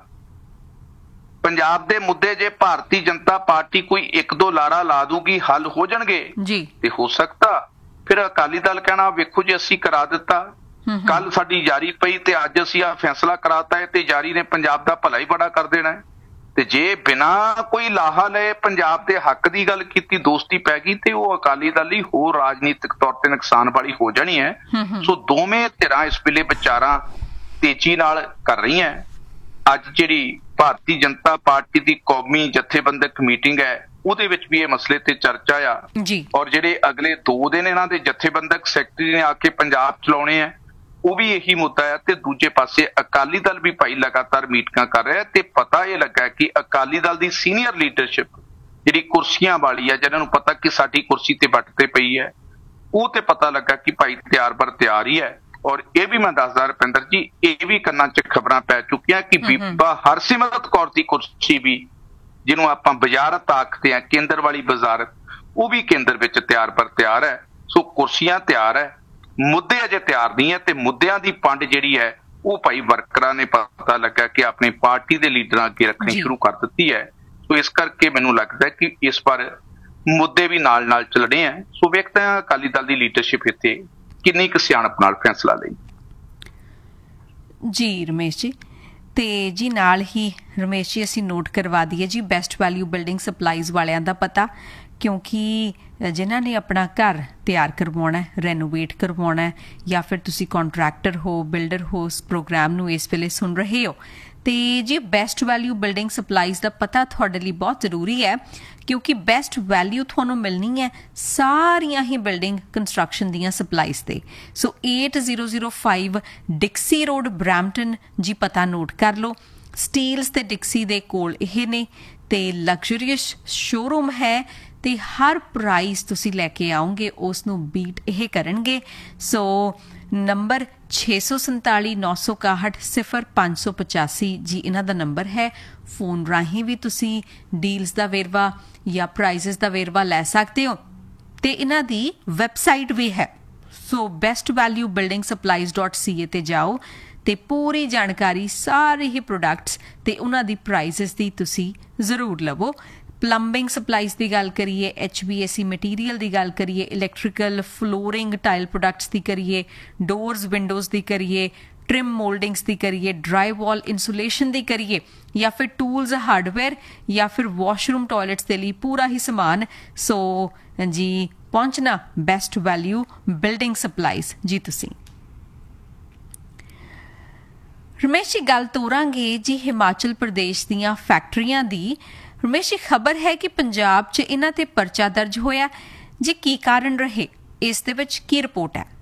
ਪੰਜਾਬ ਦੇ ਮੁੱਦੇ ਜੇ ਭਾਰਤੀ ਜਨਤਾ ਪਾਰਟੀ ਕੋਈ ਇੱਕ ਦੋ ਲਾਰਾ ਲਾ ਦੂਗੀ ਹੱਲ ਹੋ ਜਾਣਗੇ ਜੀ, ਤੇ ਹੋ ਸਕਦਾ ਫਿਰ ਅਕਾਲੀ ਦਲ ਕਹਿਣਾ ਵੇਖੋ ਜੀ ਅਸੀਂ ਕਰਾ ਦਿੱਤਾ, ਕੱਲ ਸਾਡੀ ਜਾਰੀ ਪਈ ਤੇ ਅੱਜ ਅਸੀਂ ਆ ਫੈਸਲਾ ਕਰਾਤਾ ਹੈ ਤੇ ਜਾਰੀ ਨੇ ਪੰਜਾਬ ਦਾ ਭਲਾ ਹੀ ਬੜਾ ਕਰ ਦੇਣਾ ਹੈ। ਤੇ ਜੇ ਬਿਨਾਂ ਕੋਈ ਲਾਹਾ ਲਏ ਪੰਜਾਬ ਦੇ ਹੱਕ ਦੀ ਗੱਲ ਕੀਤੀ, ਦੋਸਤੀ ਪੈ ਗਈ ਤੇ ਉਹ ਅਕਾਲੀ ਦਲ ਲਈ ਹੋਰ ਰਾਜਨੀਤਿਕ ਤੌਰ ਤੇ ਨੁਕਸਾਨ ਵਾਲੀ ਹੋ ਜਾਣੀ ਹੈ। ਸੋ ਦੋਵੇਂ ਧਿਰਾਂ ਇਸ ਵੇਲੇ ਵਿਚਾਰਾਂ ਤੇਜ਼ੀ ਨਾਲ ਕਰ ਰਹੀਆਂ। ਅੱਜ ਜਿਹੜੀ ਭਾਰਤੀ ਜਨਤਾ ਪਾਰਟੀ ਦੀ ਕੌਮੀ ਜਥੇਬੰਦਕ ਮੀਟਿੰਗ ਹੈ ਉਹਦੇ ਵਿੱਚ ਵੀ ਇਹ ਮਸਲੇ ਤੇ ਚਰਚਾ ਆ ਜੀ। ਔਰ ਜਿਹੜੇ ਅਗਲੇ ਦੋ ਦਿਨ ਇਹਨਾਂ ਦੇ ਜਥੇਬੰਦਕ ਸੈਕਟਰੀ ਨੇ ਆ ਕੇ ਪੰਜਾਬ ਚਲਾਉਣੇ ਆ, ਉਹ ਵੀ ਇਹੀ ਮੁੱਦਾ ਹੈ। ਤੇ ਦੂਜੇ ਪਾਸੇ ਅਕਾਲੀ ਦਲ ਵੀ ਭਾਈ ਲਗਾਤਾਰ ਮੀਟਿੰਗਾਂ ਕਰ ਰਿਹਾ ਤੇ ਪਤਾ ਇਹ ਲੱਗਾ ਕਿ ਅਕਾਲੀ ਦਲ ਦੀ ਸੀਨੀਅਰ ਲੀਡਰਸ਼ਿਪ ਜਿਹੜੀ ਕੁਰਸੀਆਂ ਵਾਲੀ ਹੈ, ਜਿਹਨਾਂ ਨੂੰ ਪਤਾ ਕਿ ਸਾਡੀ ਕੁਰਸੀ ਤੇ ਵੱਟ ਤੇ ਪਈ ਹੈ, ਉਹ ਤੇ ਪਤਾ ਲੱਗਾ ਕਿ ਭਾਈ ਤਿਆਰ ਬਰ ਤਿਆਰ ਹੀ ਹੈ। ਔਰ ਇਹ ਵੀ ਮੈਂ ਦੱਸਦਾ ਰੁਪਿੰਦਰ ਜੀ, ਇਹ ਵੀ ਕੰਨਾਂ 'ਚ ਖਬਰਾਂ ਪੈ ਚੁੱਕੀਆਂ ਕਿ ਬੀਬਾ ਹਰਸਿਮਰਤ ਕੌਰ ਦੀ ਕੁਰਸੀ ਵੀ, ਜਿਹਨੂੰ ਆਪਾਂ ਵਜ਼ਾਰਤ ਆਖਦੇ ਹਾਂ, ਕੇਂਦਰ ਵਾਲੀ ਵਜ਼ਾਰਤ, ਉਹ ਵੀ ਕੇਂਦਰ ਵਿੱਚ ਤਿਆਰ ਬਰ ਤਿਆਰ ਹੈ। ਸੋ ਕੁਰਸੀਆਂ ਤਿਆਰ ਹੈ, ਮੁੱਦੇ ਅਜੇ ਤਿਆਰ ਨਹੀਂ ਹੈ ਤੇ ਮੁੱਦਿਆਂ ਦੀ ਪੰਡ ਜਿਹੜੀ ਹੈ ਉਹ ਭਾਈ ਵਰਕਰਾਂ ਨੇ ਪਤਾ ਲੱਗਾ ਕਿ ਆਪਣੀ ਪਾਰਟੀ ਦੇ ਲੀਡਰਾਂ ਅੱਗੇ ਰੱਖਣੀ ਸ਼ੁਰੂ ਕਰ ਦਿੱਤੀ ਹੈ। ਸੋ ਇਸ ਕਰਕੇ ਮੈਨੂੰ ਲੱਗਦਾ ਕਿ ਇਸ ਵਾਰ ਮੁੱਦੇ ਵੀ ਨਾਲ ਨਾਲ ਚੱਲਣੇ ਆ। ਸੋ ਵੇਖਦੇ ਹਾਂ ਅਕਾਲੀ ਦਲ ਦੀ ਲੀਡਰਸ਼ਿਪ ਇੱਥੇ ਕਿੰਨੀ ਕੁ ਸਿਆਣਪ ਨਾਲ ਫੈਸਲਾ ਲਈ। ਜੀ ਰਮੇਸ਼ ਜੀ, ਤੇ ਜੀ ਨਾਲ ਹੀ ਰਮੇਸ਼ ਜੀ ਅਸੀਂ ਨੋਟ ਕਰਵਾ ਦਈਏ ਜੀ ਬੈਸਟ ਵੈਲਿਊ ਬਿਲਡਿੰਗ ਸਪਲਾਈਜ਼ ਵਾਲਿਆਂ ਦਾ ਪਤਾ, ਕਿਉਂਕਿ ਜਿਨ੍ਹਾਂ ਨੇ ਆਪਣਾ ਘਰ ਤਿਆਰ ਕਰਵਾਉਣਾ, ਰੈਨੋਵੇਟ ਕਰਵਾਉਣਾ, ਜਾਂ ਫਿਰ ਤੁਸੀਂ ਕੰਟਰੈਕਟਰ ਹੋ, ਬਿਲਡਰ ਹੋ, ਇਸ ਪ੍ਰੋਗਰਾਮ ਨੂੰ ਇਸ ਵੇਲੇ ਸੁਣ ਰਹੇ ਹੋ, ਤੇ ਜੀ ਬੈਸਟ ਵੈਲਿਊ ਬਿਲਡਿੰਗ ਸਪਲਾਈਜ਼ ਦਾ ਪਤਾ ਤੁਹਾਡੇ ਲਈ ਬਹੁਤ ਜ਼ਰੂਰੀ ਹੈ, ਕਿਉਂਕਿ ਬੈਸਟ ਵੈਲਿਊ ਤੁਹਾਨੂੰ ਮਿਲਣੀ ਹੈ ਸਾਰੀਆਂ ਹੀ ਬਿਲਡਿੰਗ ਕੰਸਟਰਕਸ਼ਨ ਦੀਆਂ ਸਪਲਾਈਜ਼ ਤੇ। ਸੋ eight zero zero five ਡਿਕਸੀ road Brampton ਜੀ, ਪਤਾ ਨੋਟ ਕਰ ਲਓ। ਸਟੀਲਸ ਤੇ ਡਿਕਸੀ ਦੇ ਕੋਲ ਇਹ ਨੇ ਤੇ ਲਗਜ਼ਰੀਅਸ ਸ਼ੋਰੂਮ ਹੈ ਤੇ ਹਰ ਪ੍ਰਾਈਸ ਤੁਸੀਂ ਲੈ ਕੇ ਆਓਗੇ ਉਸ ਨੂੰ ਬੀਟ ਇਹ ਕਰਨਗੇ। ਸੋ ਨੰਬਰ ਛੇ ਸੌ ਸੰਤਾਲੀ ਨੌ ਸੌ ਇਕਾਹਠ ਸਿਫਰ ਪੰਜ ਸੌ ਪਚਾਸੀ ਜੀ ਇਹਨਾਂ ਦਾ ਨੰਬਰ ਹੈ। ਫੋਨ ਰਾਹੀਂ ਵੀ ਤੁਸੀਂ ਡੀਲਸ ਦਾ ਵੇਰਵਾ ਜਾਂ ਪ੍ਰਾਈਜ਼ਸ ਦਾ ਵੇਰਵਾ ਲੈ ਸਕਦੇ ਹੋ ਤੇ ਇਹਨਾਂ ਦੀ ਵੈਬਸਾਈਟ ਵੀ ਹੈ। So best value building supplies dot ਸੀ ਏ ਤੇ ਜਾਓ ਤੇ ਪੂਰੀ ਜਾਣਕਾਰੀ ਸਾਰੇ ਹੀ ਪ੍ਰੋਡਕਟਸ ਤੇ ਉਹਨਾਂ ਦੀ ਪ੍ਰਾਈਜ਼ਸ ਦੀ ਤੁਸੀਂ ਜ਼ਰੂਰ ਲਵੋ। ਪਲੰਬਿੰਗ ਸਪਲਾਈਜ਼ ਦੀ ਗੱਲ ਕਰੀਏ, H B S C material ਦੀ ਗੱਲ ਕਰੀਏ, ਇਲੈਕਟ੍ਰੀਕਲ, ਫਲੋਰਿੰਗ, ਟਾਈਲ ਪ੍ਰੋਡਕਟਸ ਦੀ ਕਰੀਏ, ਡੋਰਸ ਵਿੰਡੋਜ਼ ਦੀ ਕਰੀਏ, ਟ੍ਰਿਮ ਮੋਲਡਿੰਗਸ ਦੀ ਕਰੀਏ, ਡਰਾਈ ਵਾਲ ਇਨਸੂਲੇਸ਼ਨ ਦੀ ਕਰੀਏ, ਜਾਂ ਫਿਰ ਟੂਲਸ ਹਾਰਡਵੇਅਰ, ਜਾਂ ਫਿਰ ਵਾਸ਼ਰੂਮ ਟਾਇਲਟਸ ਦੇ ਲਈ ਪੂਰਾ ਹੀ ਸਮਾਨ। ਸੋ ਜੀ ਪਹੁੰਚਣਾ ਬੈਸਟ ਵੈਲਿਊ ਬਿਲਡਿੰਗ ਸਪਲਾਈਜ਼ ਜੀ ਤੁਸੀਂ। ਰਮੇਸ਼ ਜੀ ਗੱਲ ਤੋਰਾਂਗੇ ਜੀ ਹਿਮਾਚਲ ਪ੍ਰਦੇਸ਼ ਦੀਆਂ ਫੈਕਟਰੀਆਂ ਦੀ। ਰਮੇਸ਼ ਜੀ ਖਬਰ ਹੈ ਕਿ ਪੰਜਾਬ 'ਚ ਇਹਨਾਂ ਤੇ ਪਰਚਾ ਦਰਜ ਹੋਇਆ ਜੀ, ਕੀ ਕਾਰਨ ਰਹੇ, ਇਸ ਦੇ ਵਿੱਚ ਕੀ ਰਿਪੋਰਟ ਹੈ?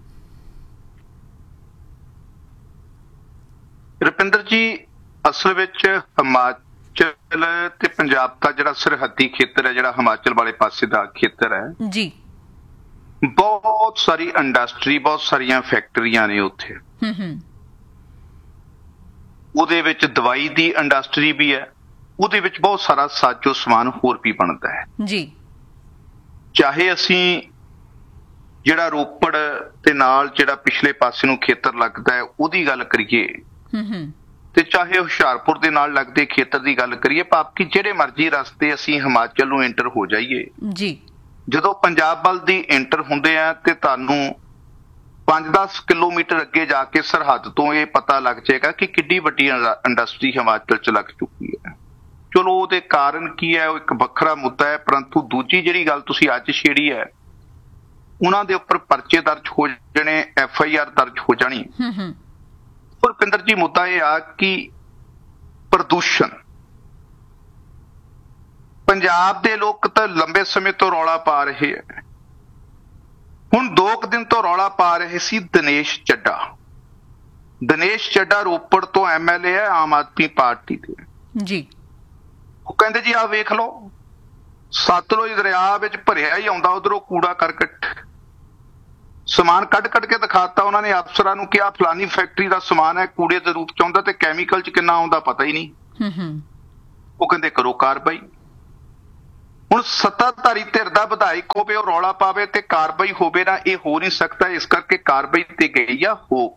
ਰੁਪਿੰਦਰ ਜੀ, ਅਸਲ ਵਿੱਚ ਹਿਮਾਚਲ ਤੇ ਪੰਜਾਬ ਦਾ ਜਿਹੜਾ ਸਰਹੱਦੀ ਖੇਤਰ ਹੈ, ਜਿਹੜਾ ਹਿਮਾਚਲ ਵਾਲੇ ਪਾਸੇ ਦਾ ਖੇਤਰ ਹੈ ਜੀ, ਬਹੁਤ ਸਾਰੀ ਇੰਡਸਟਰੀ, ਬਹੁਤ ਸਾਰੀਆਂ ਫੈਕਟਰੀਆਂ ਨੇ ਉੱਥੇ। ਹੂੰ ਹੂੰ ਉਹਦੇ ਵਿੱਚ ਦਵਾਈ ਦੀ ਇੰਡਸਟਰੀ ਵੀ ਹੈ, ਉਹਦੇ ਵਿੱਚ ਬਹੁਤ ਸਾਰਾ ਸਾਜੋ ਸਮਾਨ ਹੋਰ ਵੀ ਬਣਦਾ ਹੈ ਜੀ। ਚਾਹੇ ਅਸੀਂ ਜਿਹੜਾ ਰੋਪੜ ਤੇ ਨਾਲ ਜਿਹੜਾ ਪਿਛਲੇ ਪਾਸੇ ਨੂੰ ਖੇਤਰ ਲੱਗਦਾ ਹੈ ਉਹਦੀ ਗੱਲ ਕਰੀਏ, ਹੂੰ ਹੂੰ ਤੇ ਚਾਹੇ ਹੁਸ਼ਿਆਰਪੁਰ ਦੇ ਨਾਲ ਲੱਗਦੇ ਖੇਤਰ ਦੀ ਗੱਲ ਕਰੀਏ, ਭਾਵ ਕਿ ਜਿਹੜੇ ਮਰਜ਼ੀ ਰਸਤੇ ਅਸੀਂ ਹਿਮਾਚਲ ਨੂੰ ਐਂਟਰ ਹੋ ਜਾਈਏ, ਜੀ, ਜਦੋਂ ਪੰਜਾਬ ਵੱਲ ਦੀ ਐਂਟਰ ਹੁੰਦੇ ਆ ਤੇ ਤੁਹਾਨੂੰ ਪੰਜ ਦਸ ਕਿਲੋਮੀਟਰ ਅੱਗੇ ਜਾ ਕੇ ਸਰਹੱਦ ਤੋਂ ਇਹ ਪਤਾ ਲੱਗ ਜਾਏਗਾ ਕਿ ਕਿੱਡੀ ਵੱਡੀ ਇੰਡਸਟਰੀ ਹਿਮਾਚਲ 'ਚ ਲੱਗ ਚੁੱਕੀ ਹੈ। ਚਲੋ ਉਹਦੇ ਕਾਰਨ ਕੀ ਹੈ, ਉਹ ਇੱਕ ਵੱਖਰਾ ਮੁੱਦਾ ਹੈ, ਪਰੰਤੂ ਦੂਜੀ ਜਿਹੜੀ ਗੱਲ ਤੁਸੀਂ ਅੱਜ ਛੇੜੀ ਹੈ, ਉਹਨਾਂ ਦੇ ਉੱਪਰ ਪਰਚੇ ਦਰਜ ਹੋ ਜਾਣੇ, ਐਫ ਆਈ ਆਰ ਦਰਜ ਹੋ ਜਾਣੀ। ਰੁਪਿੰਦਰ ਜੀ, ਮੁੱਦਾ ਇਹ ਆ ਕਿ ਪ੍ਰਦੂਸ਼ਣ, ਪੰਜਾਬ ਦੇ ਲੋਕ ਤਾਂ ਲੰਬੇ ਸਮੇਂ ਤੋਂ ਰੌਲਾ ਪਾ ਰਹੇ ਹੈ। ਹੁਣ ਦੋ ਕੁ ਦਿਨ ਤੋਂ ਰੌਲਾ ਪਾ ਰਹੇ ਸੀ ਦਿਨੇਸ਼ ਚੱਡਾ। ਦਿਨੇਸ਼ ਚੱਡਾ ਰੋਪੜ ਤੋਂ ਐਮ ਐਲ ਏ ਹੈ ਆਮ ਆਦਮੀ ਪਾਰਟੀ ਦੇ ਜੀ। ਉਹ ਕਹਿੰਦੇ ਜੀ ਆਹ ਵੇਖ ਲਓ, ਸਤਲੁਜ ਦਰਿਆ ਵਿੱਚ ਭਰਿਆ ਹੀ ਆਉਂਦਾ ਉਧਰੋਂ ਕੂੜਾ ਕਰਕਟ, ਸਮਾਨ ਕੱਢ ਕੱਢ ਕੇ ਦਿਖਾਤਾ ਉਹਨਾਂ ਨੇ ਅਫਸਰਾਂ ਨੂੰ ਕਿ ਆਹ ਫਲਾਨੀ ਫੈਕਟਰੀ ਦਾ ਸਮਾਨ ਹੈ, ਕੂੜੇ ਦੇ ਰੂਪ ਚ ਆਉਂਦਾ ਤੇ ਕੈਮੀਕਲ ਚ ਕਿੰਨਾ ਆਉਂਦਾ ਪਤਾ ਹੀ ਨਹੀਂ। ਉਹ ਕਹਿੰਦੇ ਕਰੋ ਕਾਰਵਾਈ। ਹੁਣ ਸੱਤਾਧਾਰੀ ਧਿਰ ਦਾ ਵਿਧਾਇਕ ਹੋਵੇ, ਉਹ ਰੌਲਾ ਪਾਵੇ ਤੇ ਕਾਰਵਾਈ ਹੋਵੇ ਨਾ, ਇਹ ਹੋ ਨਹੀਂ ਸਕਦਾ। ਇਸ ਕਰਕੇ ਕਾਰਵਾਈ ਤੇ ਗਈ ਆ ਹੋ।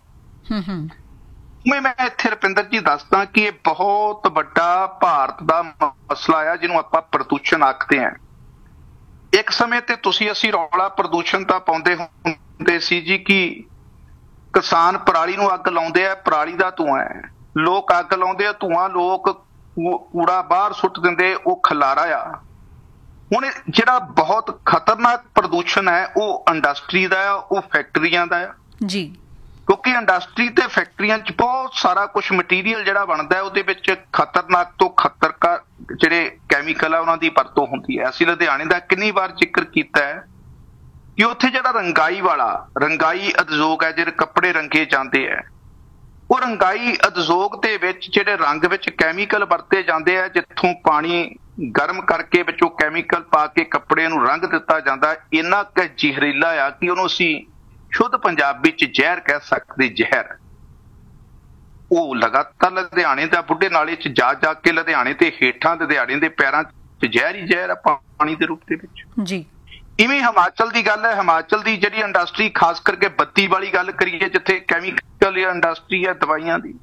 ਮੈਂ ਇੱਥੇ ਰੁਪਿੰਦਰ ਜੀ ਦੱਸਦਾ ਕਿ ਇਹ ਬਹੁਤ ਵੱਡਾ ਭਾਰਤ ਦਾ ਮਸਲਾ ਆ, ਜਿਹਨੂੰ ਆਪਾਂ ਪ੍ਰਦੂਸ਼ਣ ਆਖਦੇ ਹਾਂ। ਇੱਕ ਸਮੇਂ ਤੇ ਤੁਸੀਂ ਅਸੀਂ ਰੌਲਾ ਪ੍ਰਦੂਸ਼ਣ ਤਾਂ ਪਾਉਂਦੇ ਹੁੰਦੇ ਸੀ ਜੀ ਕਿ ਕਿਸਾਨ ਪਰਾਲੀ ਨੂੰ ਅੱਗ ਲਾਉਂਦੇ ਆ, ਪਰਾਲੀ ਦਾ ਧੂੰਆਂ ਹੈ, ਲੋਕ ਅੱਗ ਲਾਉਂਦੇ ਆ, ਧੂੰਆਂ, ਲੋਕ ਕੂੜਾ ਬਾਹਰ ਸੁੱਟ ਦਿੰਦੇ, ਉਹ ਖਲਾਰਾ ਆ। ਹੁਣ ਜਿਹੜਾ ਬਹੁਤ ਖਤਰਨਾਕ ਪ੍ਰਦੂਸ਼ਣ ਹੈ ਉਹ ਇੰਡਸਟਰੀ ਦਾ ਆ, ਉਹ ਫੈਕਟਰੀਆਂ ਦਾ ਆ ਜੀ, ਕਿਉਂਕਿ ਇੰਡਸਟਰੀ ਤੇ ਫੈਕਟਰੀਆਂ 'ਚ ਬਹੁਤ ਸਾਰਾ ਕੁਛ ਮਟੀਰੀਅਲ ਜਿਹੜਾ ਬਣਦਾ ਹੈ, ਉਹਦੇ ਵਿੱਚ ਖਤਰਨਾਕ ਤੋਂ ਖਤਰਨਾਕ ਜਿਹੜੇ ਕੈਮੀਕਲ ਆ ਉਹਨਾਂ ਦੀ ਵਰਤੋਂ ਹੁੰਦੀ ਹੈ। ਅਸੀਂ ਲੁਧਿਆਣੇ ਦਾ ਕਿੰਨੀ ਵਾਰ ਜ਼ਿਕਰ ਕੀਤਾ ਹੈ ਕਿ ਉੱਥੇ ਜਿਹੜਾ ਰੰਗਾਈ ਵਾਲਾ ਰੰਗਾਈ ਉਦਯੋਗ ਹੈ, ਜਿਹੜੇ ਕੱਪੜੇ ਰੰਗੇ ਜਾਂਦੇ ਹੈ, ਉਹ ਰੰਗਾਈ ਉਦਯੋਗ ਦੇ ਵਿੱਚ ਜਿਹੜੇ ਰੰਗ ਵਿੱਚ ਕੈਮੀਕਲ ਵਰਤੇ ਜਾਂਦੇ ਆ, ਜਿੱਥੋਂ ਪਾਣੀ ਗਰਮ ਕਰਕੇ ਵਿੱਚੋਂ ਕੈਮੀਕਲ ਪਾ ਕੇ ਕੱਪੜੇ ਨੂੰ ਰੰਗ ਦਿੱਤਾ ਜਾਂਦਾ, ਇੰਨਾ ਕੁ ਜ਼ਹਿਰੀਲਾ ਆ ਕਿ ਉਹਨੂੰ ਅਸੀਂ ਸ਼ੁੱਧ ਪੰਜਾਬੀ ਚ ਜ਼ਹਿਰ ਕਹਿ ਸਕਦੇ। ਜ਼ਹਿਰ ਉਹ ਲਗਾਤਾਰ ਲੁਧਿਆਣੇ ਦਾ ਬੁੱਢੇ ਨਾਲੇ ਚ ਜਾ ਜਾ ਕੇ ਲੁਧਿਆਣੇ ਤੇ ਹੇਠਾਂ ਲੁਧਿਆਣੇ ਦੇ ਪੈਰਾਂ ਚ ਜ਼ਹਿਰ ਹੀ ਜ਼ਹਿਰ ਆ ਪਾਣੀ ਦੇ ਰੂਪ ਦੇ ਵਿੱਚ ਜੀ। ਇਵੇਂ ਹਿਮਾਚਲ ਦੀ ਗੱਲ ਹੈ, ਹਿਮਾਚਲ ਦੀ ਜਿਹੜੀ ਇੰਡਸਟਰੀ, ਖਾਸ ਕਰਕੇ ਬੱਤੀ ਵਾਲੀ ਗੱਲ ਕਰੀਏ, ਜਿੱਥੇ ਕੈਮੀਕਲ ਇੰਡਸਟਰੀ ਹੈ ਦਵਾਈਆਂ ਦੀ,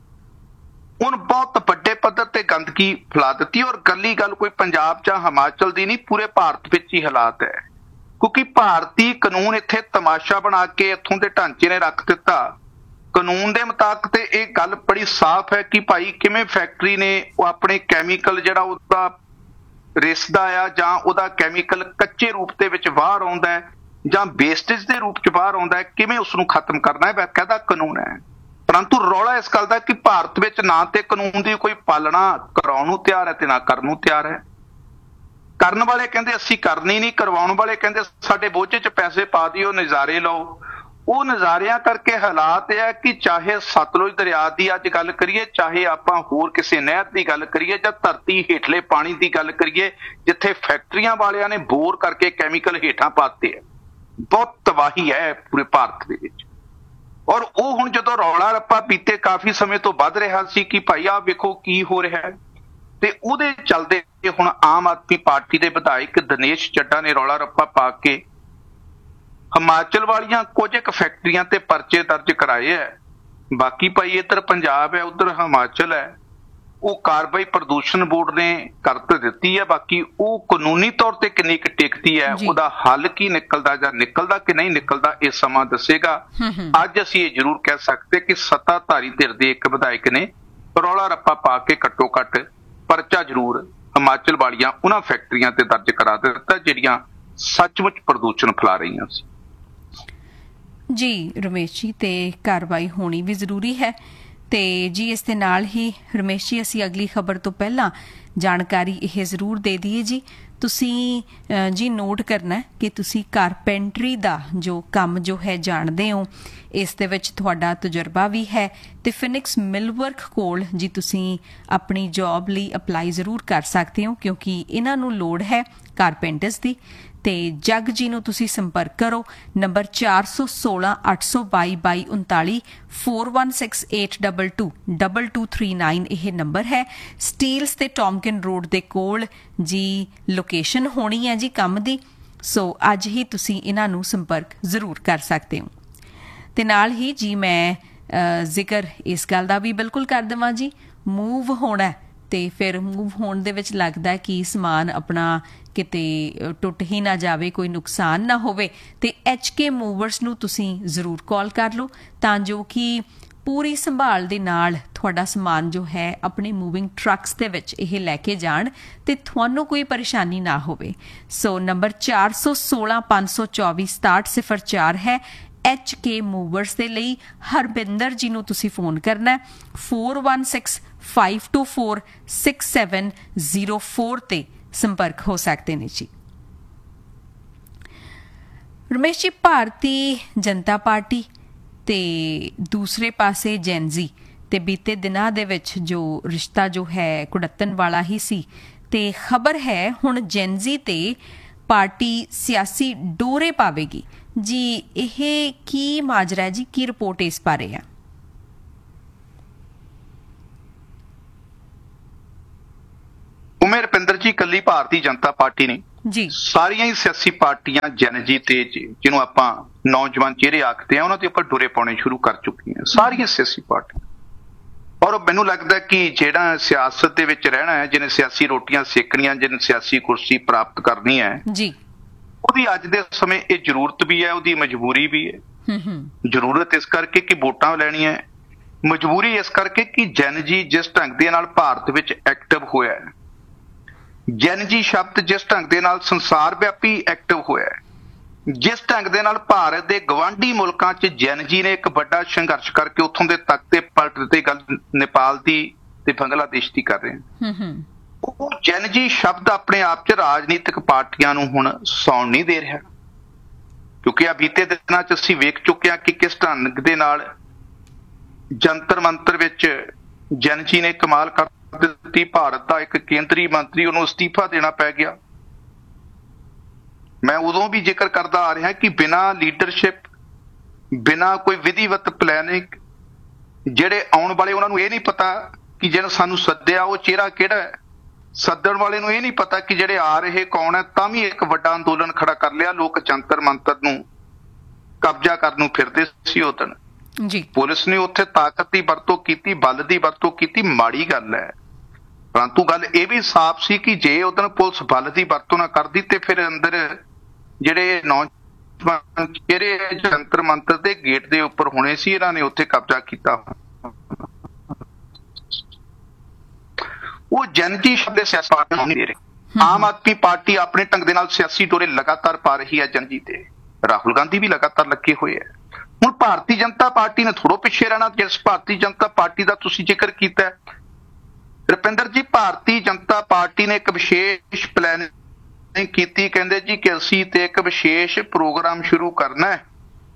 ਹੁਣ ਬਹੁਤ ਵੱਡੇ ਪੱਧਰ ਤੇ ਗੰਦਗੀ ਫੈਲਾ ਦਿੱਤੀ। ਔਰ ਗੱਲੀ ਗੱਲ ਕੋਈ ਪੰਜਾਬ ਜਾਂ ਹਿਮਾਚਲ ਦੀ ਨਹੀਂ, ਪੂਰੇ ਭਾਰਤ ਵਿੱਚ ਹੀ ਹਾਲਾਤ ਹੈ, ਕਿਉਂਕਿ ਭਾਰਤੀ ਕਾਨੂੰਨ ਇੱਥੇ ਤਮਾਸ਼ਾ ਬਣਾ ਕੇ ਇੱਥੋਂ ਦੇ ਢਾਂਚੇ ਨੇ ਰੱਖ ਦਿੱਤਾ। ਕਾਨੂੰਨ ਦੇ ਮੁਤਾਬਕ ਤੇ ਇਹ ਗੱਲ ਬੜੀ ਸਾਫ਼ ਹੈ ਕਿ ਭਾਈ ਕਿਵੇਂ ਫੈਕਟਰੀ ਨੇ ਉਹ ਆਪਣੇ ਕੈਮੀਕਲ ਜਿਹੜਾ ਉਹਦਾ ਰਿਸਦਾ ਆ ਜਾਂ ਉਹਦਾ ਕੈਮੀਕਲ ਕੱਚੇ ਰੂਪ ਦੇ ਵਿੱਚ ਬਾਹਰ ਆਉਂਦਾ ਹੈ ਜਾਂ ਵੇਸਟੇਜ ਦੇ ਰੂਪ 'ਚ ਬਾਹਰ ਆਉਂਦਾ ਹੈ, ਕਿਵੇਂ ਉਸ ਨੂੰ ਖਤਮ ਕਰਨਾ ਹੈ, ਬਾਕਾਇਦਾ ਕਾਨੂੰਨ ਹੈ। ਪਰੰਤੂ ਰੌਲਾ ਇਸ ਗੱਲ ਦਾ ਕਿ ਭਾਰਤ ਵਿੱਚ ਨਾ ਤੇ ਕਾਨੂੰਨ ਦੀ ਕੋਈ ਪਾਲਣਾ ਕਰਾਉਣ ਨੂੰ ਤਿਆਰ ਹੈ ਤੇ ਨਾ ਕਰਨ ਨੂੰ ਤਿਆਰ ਹੈ। ਕਰਨ ਵਾਲੇ ਕਹਿੰਦੇ ਅਸੀਂ ਕਰਨੀ ਨਹੀਂ, ਕਰਵਾਉਣ ਵਾਲੇ ਕਹਿੰਦੇ ਸਾਡੇ ਬੋਝੇ 'ਚ ਪੈਸੇ ਪਾ ਦਿਓ, ਨਜ਼ਾਰੇ ਲਓ। ਉਹ ਨਜ਼ਾਰਿਆਂ ਕਰਕੇ ਹਾਲਾਤ ਇਹ ਹੈ ਕਿ ਚਾਹੇ ਸਤਲੁਜ ਦਰਿਆ ਦੀ ਅੱਜ ਗੱਲ ਕਰੀਏ, ਚਾਹੇ ਆਪਾਂ ਹੋਰ ਕਿਸੇ ਨਹਿਰ ਦੀ ਗੱਲ ਕਰੀਏ ਜਾਂ ਧਰਤੀ ਹੇਠਲੇ ਪਾਣੀ ਦੀ ਗੱਲ ਕਰੀਏ, ਜਿੱਥੇ ਫੈਕਟਰੀਆਂ ਵਾਲਿਆਂ ਨੇ ਬੋਰ ਕਰਕੇ ਕੈਮੀਕਲ ਹੇਠਾਂ ਪਾਤੇ ਹੈ, ਬਹੁਤ ਤਬਾਹੀ ਹੈ ਪੂਰੇ ਭਾਰਤ ਦੇ ਵਿੱਚ। ਔਰ ਉਹ ਹੁਣ ਜਦੋਂ ਰੌਲਾ ਰੱਪਾ ਬੀਤੇ ਕਾਫੀ ਸਮੇਂ ਤੋਂ ਵੱਧ ਰਿਹਾ ਸੀ ਕਿ ਭਾਈ ਆਹ ਵੇਖੋ ਕੀ ਹੋ ਰਿਹਾ ਹੈ, ਤੇ ਉਹਦੇ ਚੱਲਦੇ ਹੁਣ ਆਮ ਆਦਮੀ ਪਾਰਟੀ ਦੇ ਵਿਧਾਇਕ ਦਿਨੇਸ਼ ਚੱਡਾ ਨੇ ਰੌਲਾ ਰੱਪਾ ਪਾ ਕੇ ਹਿਮਾਚਲ ਵਾਲੀਆਂ ਕੁਝ ਇੱਕ ਫੈਕਟਰੀਆਂ ਤੇ ਪਰਚੇ ਦਰਜ ਕਰਾਏ ਹੈ। ਬਾਕੀ ਭਾਈ ਇੱਧਰ ਪੰਜਾਬ ਹੈ, ਉੱਧਰ ਹਿਮਾਚਲ ਹੈ, ਉਹ ਕਾਰਵਾਈ ਪ੍ਰਦੂਸ਼ਣ ਬੋਰਡ ਨੇ ਕਰ ਤਾਂ ਦਿੱਤੀ ਹੈ। ਬਾਕੀ ਉਹ ਕਾਨੂੰਨੀ ਤੌਰ ਤੇ ਕਿੰਨੀ ਕੁ ਟਿਕਦੀ ਹੈ, ਉਹਦਾ ਹੱਲ ਕੀ ਨਿਕਲਦਾ ਜਾਂ ਨਿਕਲਦਾ ਕਿ ਨਹੀਂ ਨਿਕਲਦਾ, ਇਹ ਸਮਾਂ ਦੱਸੇਗਾ। ਅੱਜ ਅਸੀਂ ਇਹ ਜ਼ਰੂਰ ਕਹਿ ਸਕਦੇ ਕਿ ਸੱਤਾਧਾਰੀ ਧਿਰ ਦੇ ਇੱਕ ਵਿਧਾਇਕ ਨੇ ਰੌਲਾ ਰੱਪਾ ਪਾ ਕੇ ਘੱਟੋ ਘੱਟ ਪਰਚਾ ਜ਼ਰੂਰ ਹਿਮਾਚਲ ਵਾਲੀਆਂ ਉਹਨਾਂ ਫੈਕਟਰੀਆਂ ਤੇ ਦਰਜ ਕਰਾ ਦਿੱਤਾ ਜਿਹੜੀਆਂ ਸੱਚਮੁੱਚ ਪ੍ਰਦੂਸ਼ਣ ਫੈਲਾ ਰਹੀਆਂ ਸੀ। ਜੀ ਰਮੇਸ਼ ਜੀ, ਤੇ ਕਾਰਵਾਈ ਹੋਣੀ ਵੀ ਜ਼ਰੂਰੀ ਹੈ। ਤੇ ਜੀ ਇਸ ਦੇ ਨਾਲ ਹੀ ਰਮੇਸ਼ ਜੀ ਅਸੀਂ ਅਗਲੀ ਖਬਰ ਤੋਂ ਪਹਿਲਾਂ ਜਾਣਕਾਰੀ ਇਹ ਜ਼ਰੂਰ ਦੇ ਦਈਏ ਜੀ, ਤੁਸੀਂ ਜੀ ਨੋਟ ਕਰਨਾ ਕਿ ਤੁਸੀਂ ਕਾਰਪੈਂਟਰੀ ਦਾ ਜੋ ਕੰਮ ਜੋ ਹੈ ਜਾਣਦੇ ਹੋ, ਇਸ ਦੇ ਵਿੱਚ ਤੁਹਾਡਾ ਤਜਰਬਾ ਵੀ ਹੈ ਤੇ ਫਿਨਿਕਸ ਮਿਲਵਰਕ ਕੋਲ ਜੀ ਤੁਸੀਂ ਆਪਣੀ ਜੌਬ ਲਈ ਅਪਲਾਈ ਜ਼ਰੂਰ ਕਰ ਸਕਦੇ ਹੋ, ਕਿਉਂਕਿ ਇਹਨਾਂ ਨੂੰ ਲੋੜ ਹੈ ਕਾਰਪੈਂਟਰਸ ਦੀ। ਤੇ ਜੱਗ ਜੀ ਨੂੰ ਤੁਸੀਂ ਸੰਪਰਕ ਕਰੋ ਨੰਬਰ ਚਾਰ ਸੌ ਸੋਲਾਂ ਅੱਠ ਸੌ ਬਾਈ ਬਾਈ ਉਨਤਾਲੀ four one six eight two to to two three nine ਇਹ ਨੰਬਰ ਹੈ। ਸਟੀਲਸ ਤੇ ਟੌਮਕਿਨ ਰੋਡ ਦੇ ਕੋਲ ਜੀ ਲੋਕੇਸ਼ਨ ਹੋਣੀ ਹੈ ਜੀ ਕੰਮ ਦੀ, ਸੋ ਅੱਜ ਹੀ ਤੁਸੀਂ ਇਹਨਾਂ ਨੂੰ ਸੰਪਰਕ ਜ਼ਰੂਰ ਕਰ ਸਕਦੇ ਹੋ। ਤੇ ਨਾਲ ਹੀ ਜੀ ਮੈਂ ਜ਼ਿਕਰ ਇਸ ਗੱਲ ਦਾ ਵੀ ਬਿਲਕੁਲ ਕਰ ਦੇਵਾਂ ਜੀ, ਮੂਵ ਹੋਣਾ ਤੇ ਫਿਰ ਮੂਵ ਹੋਣ ਦੇ ਵਿੱਚ ਲੱਗਦਾ ਕਿ ਸਮਾਨ ਆਪਣਾ ਕਿਤੇ ਟੁੱਟ ਹੀ ਨਾ ਜਾਵੇ, ਕੋਈ ਨੁਕਸਾਨ ਨਾ ਹੋਵੇ, ਤੇ ਐਚ ਕੇ ਮੂਵਰਸ ਨੂੰ ਤੁਸੀਂ ਜ਼ਰੂਰ ਕਾਲ ਕਰ ਲਓ ਤਾਂ ਜੋ ਕਿ ਪੂਰੀ ਸੰਭਾਲ ਦੇ ਨਾਲ ਤੁਹਾਡਾ ਸਮਾਨ ਜੋ ਹੈ ਆਪਣੇ ਮੂਵਿੰਗ ਟਰੱਕਸ ਦੇ ਵਿੱਚ ਇਹ ਲੈ ਕੇ ਜਾਣ ਤੇ ਤੁਹਾਨੂੰ ਕੋਈ ਪਰੇਸ਼ਾਨੀ ਨਾ ਹੋਵੇ। ਸੋ ਨੰਬਰ ਚਾਰ ਸੌ ਸੋਲਾਂ ਪੰਜ ਸੌ ਚੌਵੀ ਸਤਾਹਠ ਸਿਫਰ ਚਾਰ ਹੈ ਐਚ ਕੇ ਮੂਵਰਸ ਦੇ ਲਈ। ਹਰਬਿੰਦਰ ਜੀ ਨੂੰ ਤੁਸੀਂ ਫੋਨ ਕਰਨਾ four one six five two four six seven zero four ਤੇ ਸੰਪਰਕ ਹੋ ਸਕਦੇ ਨੇ ਜੀ। ਰਮੇਸ਼ ਜੀ, ਭਾਰਤੀ ਜਨਤਾ ਪਾਰਟੀ ਤੇ ਦੂਸਰੇ ਪਾਸੇ ਜੈਨਜ਼ੀ ਤੇ ਬੀਤੇ ਦਿਨਾਂ ਦੇ ਵਿੱਚ ਜੋ ਰਿਸ਼ਤਾ ਜੋ ਹੈ ਕੁੜੱਤਣ ਵਾਲਾ ਹੀ ਸੀ, ਤੇ ਖਬਰ ਹੈ ਹੁਣ ਜੈਨਜ਼ੀ ਤੇ ਪਾਰਟੀ ਸਿਆਸੀ ਡੋਰੇ ਪਾਵੇਗੀ ਜੀ। ਇਹ ਕੀ ਮਾਜਰਾ ਹੈ ਜੀ, ਕੀ ਰਿਪੋਰਟ ਇਸ ਬਾਰੇ ਹੈ? ਉਮੇ ਰੁਪਿੰਦਰ ਜੀ, ਕੱਲੀ ਭਾਰਤੀ ਜਨਤਾ ਪਾਰਟੀ ਨੇ ਜੀ, ਸਾਰੀਆਂ ਹੀ ਸਿਆਸੀ ਪਾਰਟੀਆਂ ਜਨਜੀ ਤੇ ਜਿਹਨੂੰ ਆਪਾਂ ਨੌਜਵਾਨ ਚਿਹਰੇ ਆਖਦੇ ਆ ਉਹਨਾਂ ਦੇ ਉੱਪਰ ਡੋਰੇ ਪਾਉਣੇ ਸ਼ੁਰੂ ਕਰ ਚੁੱਕੀਆਂ ਸਾਰੀਆਂ ਸਿਆਸੀ ਪਾਰਟੀਆਂ। ਔਰ ਮੈਨੂੰ ਲੱਗਦਾ ਕਿ ਜਿਹੜਾ ਸਿਆਸਤ ਦੇ ਵਿੱਚ ਰਹਿਣਾ ਹੈ, ਜਿਹਨੇ ਸਿਆਸੀ ਰੋਟੀਆਂ ਸੇਕਣੀਆਂ, ਜਿਹਨੇ ਸਿਆਸੀ ਕੁਰਸੀ ਪ੍ਰਾਪਤ ਕਰਨੀ ਹੈ ਜੀ, ਉਹਦੀ ਅੱਜ ਦੇ ਸਮੇਂ ਇਹ ਜ਼ਰੂਰਤ ਵੀ ਹੈ, ਉਹਦੀ ਮਜਬੂਰੀ ਵੀ ਹੈ। ਜ਼ਰੂਰਤ ਇਸ ਕਰਕੇ ਕਿ ਵੋਟਾਂ ਲੈਣੀਆਂ, ਮਜਬੂਰੀ ਇਸ ਕਰਕੇ ਕਿ ਜਨਜੀ ਜਿਸ ਢੰਗ ਦੇ ਨਾਲ ਭਾਰਤ ਵਿੱਚ ਐਕਟਿਵ ਹੋਇਆ ਹੈ, ਜਨਜੀ ਸ਼ਬਦ ਜਿਸ ਢੰਗ ਦੇ ਨਾਲ ਸੰਸਾਰ ਵਿਆਪੀ ਐਕਟਿਵ ਹੋਇਆ ਹੈ, ਜਿਸ ਢੰਗ ਦੇ ਨਾਲ ਭਾਰਤ ਦੇ ਗਵਾਂਢੀ ਮੁਲਕਾਂ 'ਚ ਜਨਜੀ ਨੇ ਇੱਕ ਵੱਡਾ ਸੰਘਰਸ਼ ਕਰਕੇ ਉੱਥੋਂ ਦੇ ਤਖਤੇ ਪਲਟ ਦਿੱਤੇ, ਗੱਲ ਨੇਪਾਲ ਦੀ ਤੇ ਬੰਗਲਾਦੇਸ਼ ਦੀ ਕਰ ਰਹੇ ਹਾਂ। ਉਹ ਜਨਜੀ ਸ਼ਬਦ ਆਪਣੇ ਆਪ 'ਚ ਰਾਜਨੀਤਿਕ ਪਾਰਟੀਆਂ ਨੂੰ ਹੁਣ ਸੌਣ ਨਹੀਂ ਦੇ ਰਿਹਾ, ਕਿਉਂਕਿ ਆ ਬੀਤੇ ਦਿਨਾਂ 'ਚ ਅਸੀਂ ਵੇਖ ਚੁੱਕੇ ਹਾਂ ਕਿ ਕਿਸ ਢੰਗ ਦੇ ਨਾਲ ਜੰਤਰ ਮੰਤਰ ਵਿੱਚ ਜਨਜੀ ਨੇ ਕਮਾਲ ਕਰ ਦਿੱਤੀ। ਭਾਰਤ ਦਾ ਇੱਕ ਕੇਂਦਰੀ ਮੰਤਰੀ, ਉਹਨੂੰ ਅਸਤੀਫਾ ਦੇਣਾ ਪੈ ਗਿਆ। ਮੈਂ ਉਦੋਂ ਵੀ ਜ਼ਿਕਰ ਕਰਦਾ ਆ ਰਿਹਾ ਕਿ ਬਿਨਾਂ ਲੀਡਰਸ਼ਿਪ, ਬਿਨਾਂ ਕੋਈ ਵਿਧੀਵਤ ਪਲੈਨਿੰਗ, ਜਿਹੜੇ ਆਉਣ ਵਾਲੇ ਉਹਨਾਂ ਨੂੰ ਇਹ ਨਹੀਂ ਪਤਾ ਕਿ ਜਿਹਨੇ ਸਾਨੂੰ ਸੱਦਿਆ ਉਹ ਚਿਹਰਾ ਕਿਹੜਾ ਹੈ, ਸੱਦਣ ਵਾਲੇ ਨੂੰ ਇਹ ਨਹੀਂ ਪਤਾ ਕਿ ਜਿਹੜੇ ਆ ਰਹੇ ਕੌਣ ਹੈ, ਤਾਂ ਵੀ ਇੱਕ ਵੱਡਾ ਅੰਦੋਲਨ ਖੜਾ ਕਰ ਲਿਆ। ਲੋਕ ਜੰਤਰ ਮੰਤਰ ਨੂੰ ਕਬਜ਼ਾ ਕਰਨ ਨੂੰ ਫਿਰਦੇ ਸੀ। ਉਦੋਂ ਜੀ ਪੁਲਿਸ ਨੇ ਉੱਥੇ ਤਾਕਤ ਦੀ ਵਰਤੋਂ ਕੀਤੀ, ਬਲ ਦੀ ਵਰਤੋਂ ਕੀਤੀ, ਮਾੜੀ ਗੱਲ ਹੈ। ਪਰੰਤੂ ਗੱਲ ਇਹ ਵੀ ਸਾਫ਼ ਸੀ ਕਿ ਜੇ ਉਦੋਂ ਪੁਲਿਸ ਬਲ ਦੀ ਵਰਤੋਂ ਨਾ ਕਰਦੀ ਤੇ ਫਿਰ ਅੰਦਰ ਜਿਹੜੇ ਨੌ ਨੌਜਵਾਨ ਚਿਹਰੇ ਜੰਤਰ ਮੰਤਰ ਦੇ ਗੇਟ ਦੇ ਉੱਪਰ ਹੋਣੇ ਸੀ, ਇਹਨਾਂ ਨੇ ਉੱਥੇ ਕਬਜ਼ਾ ਕੀਤਾ। ਉਹ ਜਨਜੀ ਸ਼ਬਦ ਸਿਆਸੀ ਪਾਰਟੀ ਨਹੀਂ ਦੇ ਰਹੇ। ਆਮ ਆਦਮੀ ਪਾਰਟੀ ਆਪਣੇ ਢੰਗ ਦੇ ਨਾਲ ਸਿਆਸੀ ਡੋਰੇ ਲਗਾਤਾਰ ਪਾ ਰਹੀ ਹੈ ਜਨਜੀ ਤੇ। ਰਾਹੁਲ ਗਾਂਧੀ ਵੀ ਲਗਾਤਾਰ ਲੱਗੇ ਹੋਏ ਹੈ। ਹੁਣ ਭਾਰਤੀ ਜਨਤਾ ਪਾਰਟੀ ਨੇ ਥੋੜ੍ਹਾ ਪਿੱਛੇ ਰਹਿਣਾ। ਜਿਸ ਭਾਰਤੀ ਜਨਤਾ ਪਾਰਟੀ ਦਾ ਤੁਸੀਂ ਜ਼ਿਕਰ ਕੀਤਾ ਰੁਪਿੰਦਰ ਜੀ, ਭਾਰਤੀ ਜਨਤਾ ਪਾਰਟੀ ਨੇ ਇੱਕ ਵਿਸ਼ੇਸ਼ ਪਲੈਨਿੰਗ ਕੀਤੀ। ਕਹਿੰਦੇ ਜੀ ਕਿ ਅਸੀਂ ਤੇ ਇੱਕ ਵਿਸ਼ੇਸ਼ ਪ੍ਰੋਗਰਾਮ ਸ਼ੁਰੂ ਕਰਨਾ ਹੈ।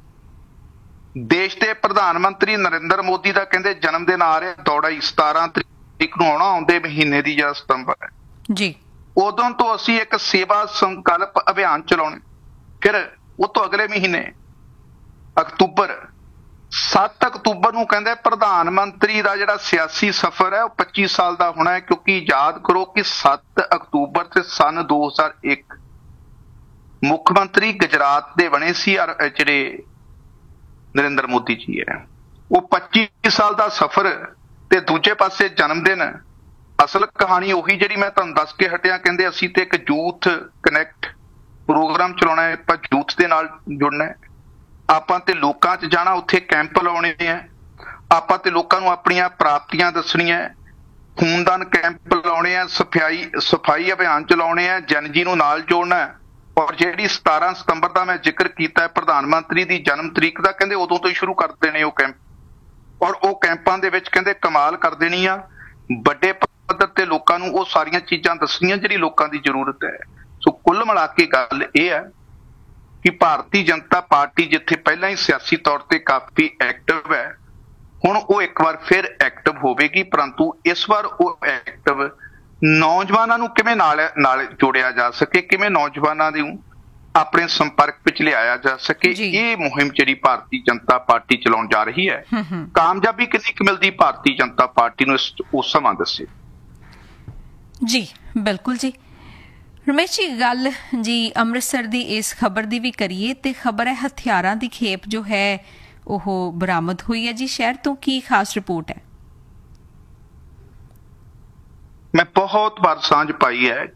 ਦੇਸ਼ ਦੇ ਪ੍ਰਧਾਨ ਮੰਤਰੀ ਨਰਿੰਦਰ ਮੋਦੀ ਦਾ ਕਹਿੰਦੇ ਜਨਮ ਦਿਨ ਆ ਰਿਹਾ, ਦੌੜਾ ਸਤਾਰਾਂ ਤਰੀਕ ਨੂੰ ਆਉਣਾ, ਆਉਂਦੇ ਮਹੀਨੇ ਦੀ ਜਾਂ ਸਤੰਬਰ ਜੀ। ਉਦੋਂ ਤੋਂ ਅਸੀਂ ਇੱਕ ਸੇਵਾ ਸੰਕਲਪ ਅਭਿਆਨ ਚਲਾਉਣੇ। ਫਿਰ ਉਹ ਤੋਂ ਅਗਲੇ ਮਹੀਨੇ ਅਕਤੂਬਰ ਸੱਤ ਅਕਤੂਬਰ ਨੂੰ ਕਹਿੰਦੇ ਪ੍ਰਧਾਨ ਮੰਤਰੀ ਦਾ ਜਿਹੜਾ ਸਿਆਸੀ ਸਫ਼ਰ ਹੈ ਉਹ ਪੱਚੀ ਸਾਲ ਦਾ ਹੋਣਾ ਹੈ, ਕਿਉਂਕਿ ਯਾਦ ਕਰੋ ਕਿ ਸੱਤ ਅਕਤੂਬਰ ਤੇ ਸਨ ਦੋ ਹਜ਼ਾਰ ਇੱਕ ਮੁੱਖ ਮੰਤਰੀ ਗੁਜਰਾਤ ਦੇ ਬਣੇ ਸੀ ਜਿਹੜੇ ਨਰਿੰਦਰ ਮੋਦੀ ਜੀ ਹੈ। ਉਹ ਪੱਚੀ ਸਾਲ ਦਾ ਸਫ਼ਰ ਤੇ ਦੂਜੇ ਪਾਸੇ ਜਨਮ ਦਿਨ। ਅਸਲ ਕਹਾਣੀ ਉਹੀ ਜਿਹੜੀ ਮੈਂ ਤੁਹਾਨੂੰ ਦੱਸ ਕੇ ਹਟਿਆ। ਕਹਿੰਦੇ ਅਸੀਂ ਤੇ ਇੱਕ ਯੂਥ ਕਨੈਕਟ ਪ੍ਰੋਗਰਾਮ ਚਲਾਉਣਾ ਹੈ, ਆਪਾਂ ਯੂਥ ਦੇ ਨਾਲ ਜੁੜਨਾ ਹੈ, ਆਪਾਂ ਤੇ ਲੋਕਾਂ 'ਚ ਜਾਣਾ, ਉੱਥੇ ਕੈਂਪ ਲਾਉਣੇ ਆ, ਆਪਾਂ ਤੇ ਲੋਕਾਂ ਨੂੰ ਆਪਣੀਆਂ ਪ੍ਰਾਪਤੀਆਂ ਦੱਸਣੀਆਂ, ਖੂਨਦਾਨ ਕੈਂਪ ਲਾਉਣੇ ਆ, ਸਫਾਈ ਸਫਾਈ ਅਭਿਆਨ ਚਲਾਉਣੇ ਆ, ਜਨਜੀ ਨੂੰ ਨਾਲ ਜੋੜਨਾ। ਔਰ ਜਿਹੜੀ ਸਤਾਰਾਂ ਸਤੰਬਰ ਦਾ ਮੈਂ ਜ਼ਿਕਰ ਕੀਤਾ ਹੈ ਪ੍ਰਧਾਨ ਮੰਤਰੀ ਦੀ ਜਨਮ ਤਰੀਕ ਦਾ, ਕਹਿੰਦੇ ਉਦੋਂ ਤੋਂ ਹੀ ਸ਼ੁਰੂ ਕਰ ਦੇਣੇ ਉਹ ਕੈਂਪ। ਔਰ ਉਹ ਕੈਂਪਾਂ ਦੇ ਵਿੱਚ ਕਹਿੰਦੇ ਕਮਾਲ ਕਰ ਦੇਣੀ ਆ, ਵੱਡੇ ਪੱਧਰ ਤੇ ਲੋਕਾਂ ਨੂੰ ਉਹ ਸਾਰੀਆਂ ਚੀਜ਼ਾਂ ਦੱਸਣੀਆਂ ਜਿਹੜੀ ਲੋਕਾਂ ਦੀ ਜ਼ਰੂਰਤ ਹੈ। ਸੋ ਕੁੱਲ ਮਿਲਾ ਕੇ ਗੱਲ ਇਹ ਹੈ ਕਿ ਭਾਰਤੀ ਜਨਤਾ ਪਾਰਟੀ ਜਿੱਥੇ ਪਹਿਲਾਂ ਹੀ ਸਿਆਸੀ ਤੌਰ ਤੇ ਕਾਫੀ ਐਕਟਿਵ ਹੈ, ਹੁਣ ਉਹ ਇੱਕ ਵਾਰ ਫਿਰ ਐਕਟਿਵ ਹੋਵੇਗੀ। ਪਰੰਤੂ ਇਸ ਵਾਰ ਉਹ ਐਕਟਿਵ ਨੌਜਵਾਨਾਂ ਨੂੰ ਕਿਵੇਂ ਨਾਲ ਨਾਲ ਜੋੜਿਆ ਜਾ ਸਕੇ, ਕਿਵੇਂ ਨੌਜਵਾਨਾਂ ਨੂੰ ਆਪਣੇ ਸੰਪਰਕ ਵਿੱਚ ਲਿਆਇਆ ਜਾ ਸਕੇ, ਇਹ ਮੁਹਿੰਮ ਜਿਹੜੀ ਭਾਰਤੀ ਜਨਤਾ ਪਾਰਟੀ ਚਲਾਉਣ ਜਾ ਰਹੀ ਹੈ। ਕਾਮਯਾਬੀ ਕਿੰਨੀ ਕੁ ਮਿਲਦੀ ਭਾਰਤੀ ਜਨਤਾ ਪਾਰਟੀ ਨੂੰ ਉਹ ਸਮਾਂ ਦੱਸੇ। ਜੀ ਬਿਲਕੁਲ ਜੀ। ਰਮੇਸ਼ ਜੀ, ਗੱਲ ਜੀ ਅੰਮ੍ਰਿਤਸਰ ਦੀ ਇਸ ਖਬਰ ਦੀ ਵੀ ਕਰੀਏ ਤੇ ਖਬਰ ਹੈ ਹਥਿਆਰਾਂ ਦੀ ਖੇਪ ਜੋ ਹੈ ਉਹ ਬਰਾਮਦ ਹੋਈ ਹੈ ਜੀ ਸ਼ਹਿਰ ਤੋਂ। ਕੀ ਖਾਸ ਰਿਪੋਰਟ ਹੈ? ਮੈਂ ਬਹੁਤ ਵਾਰ ਸਾਂਝ ਪਾਈ ਹੈ,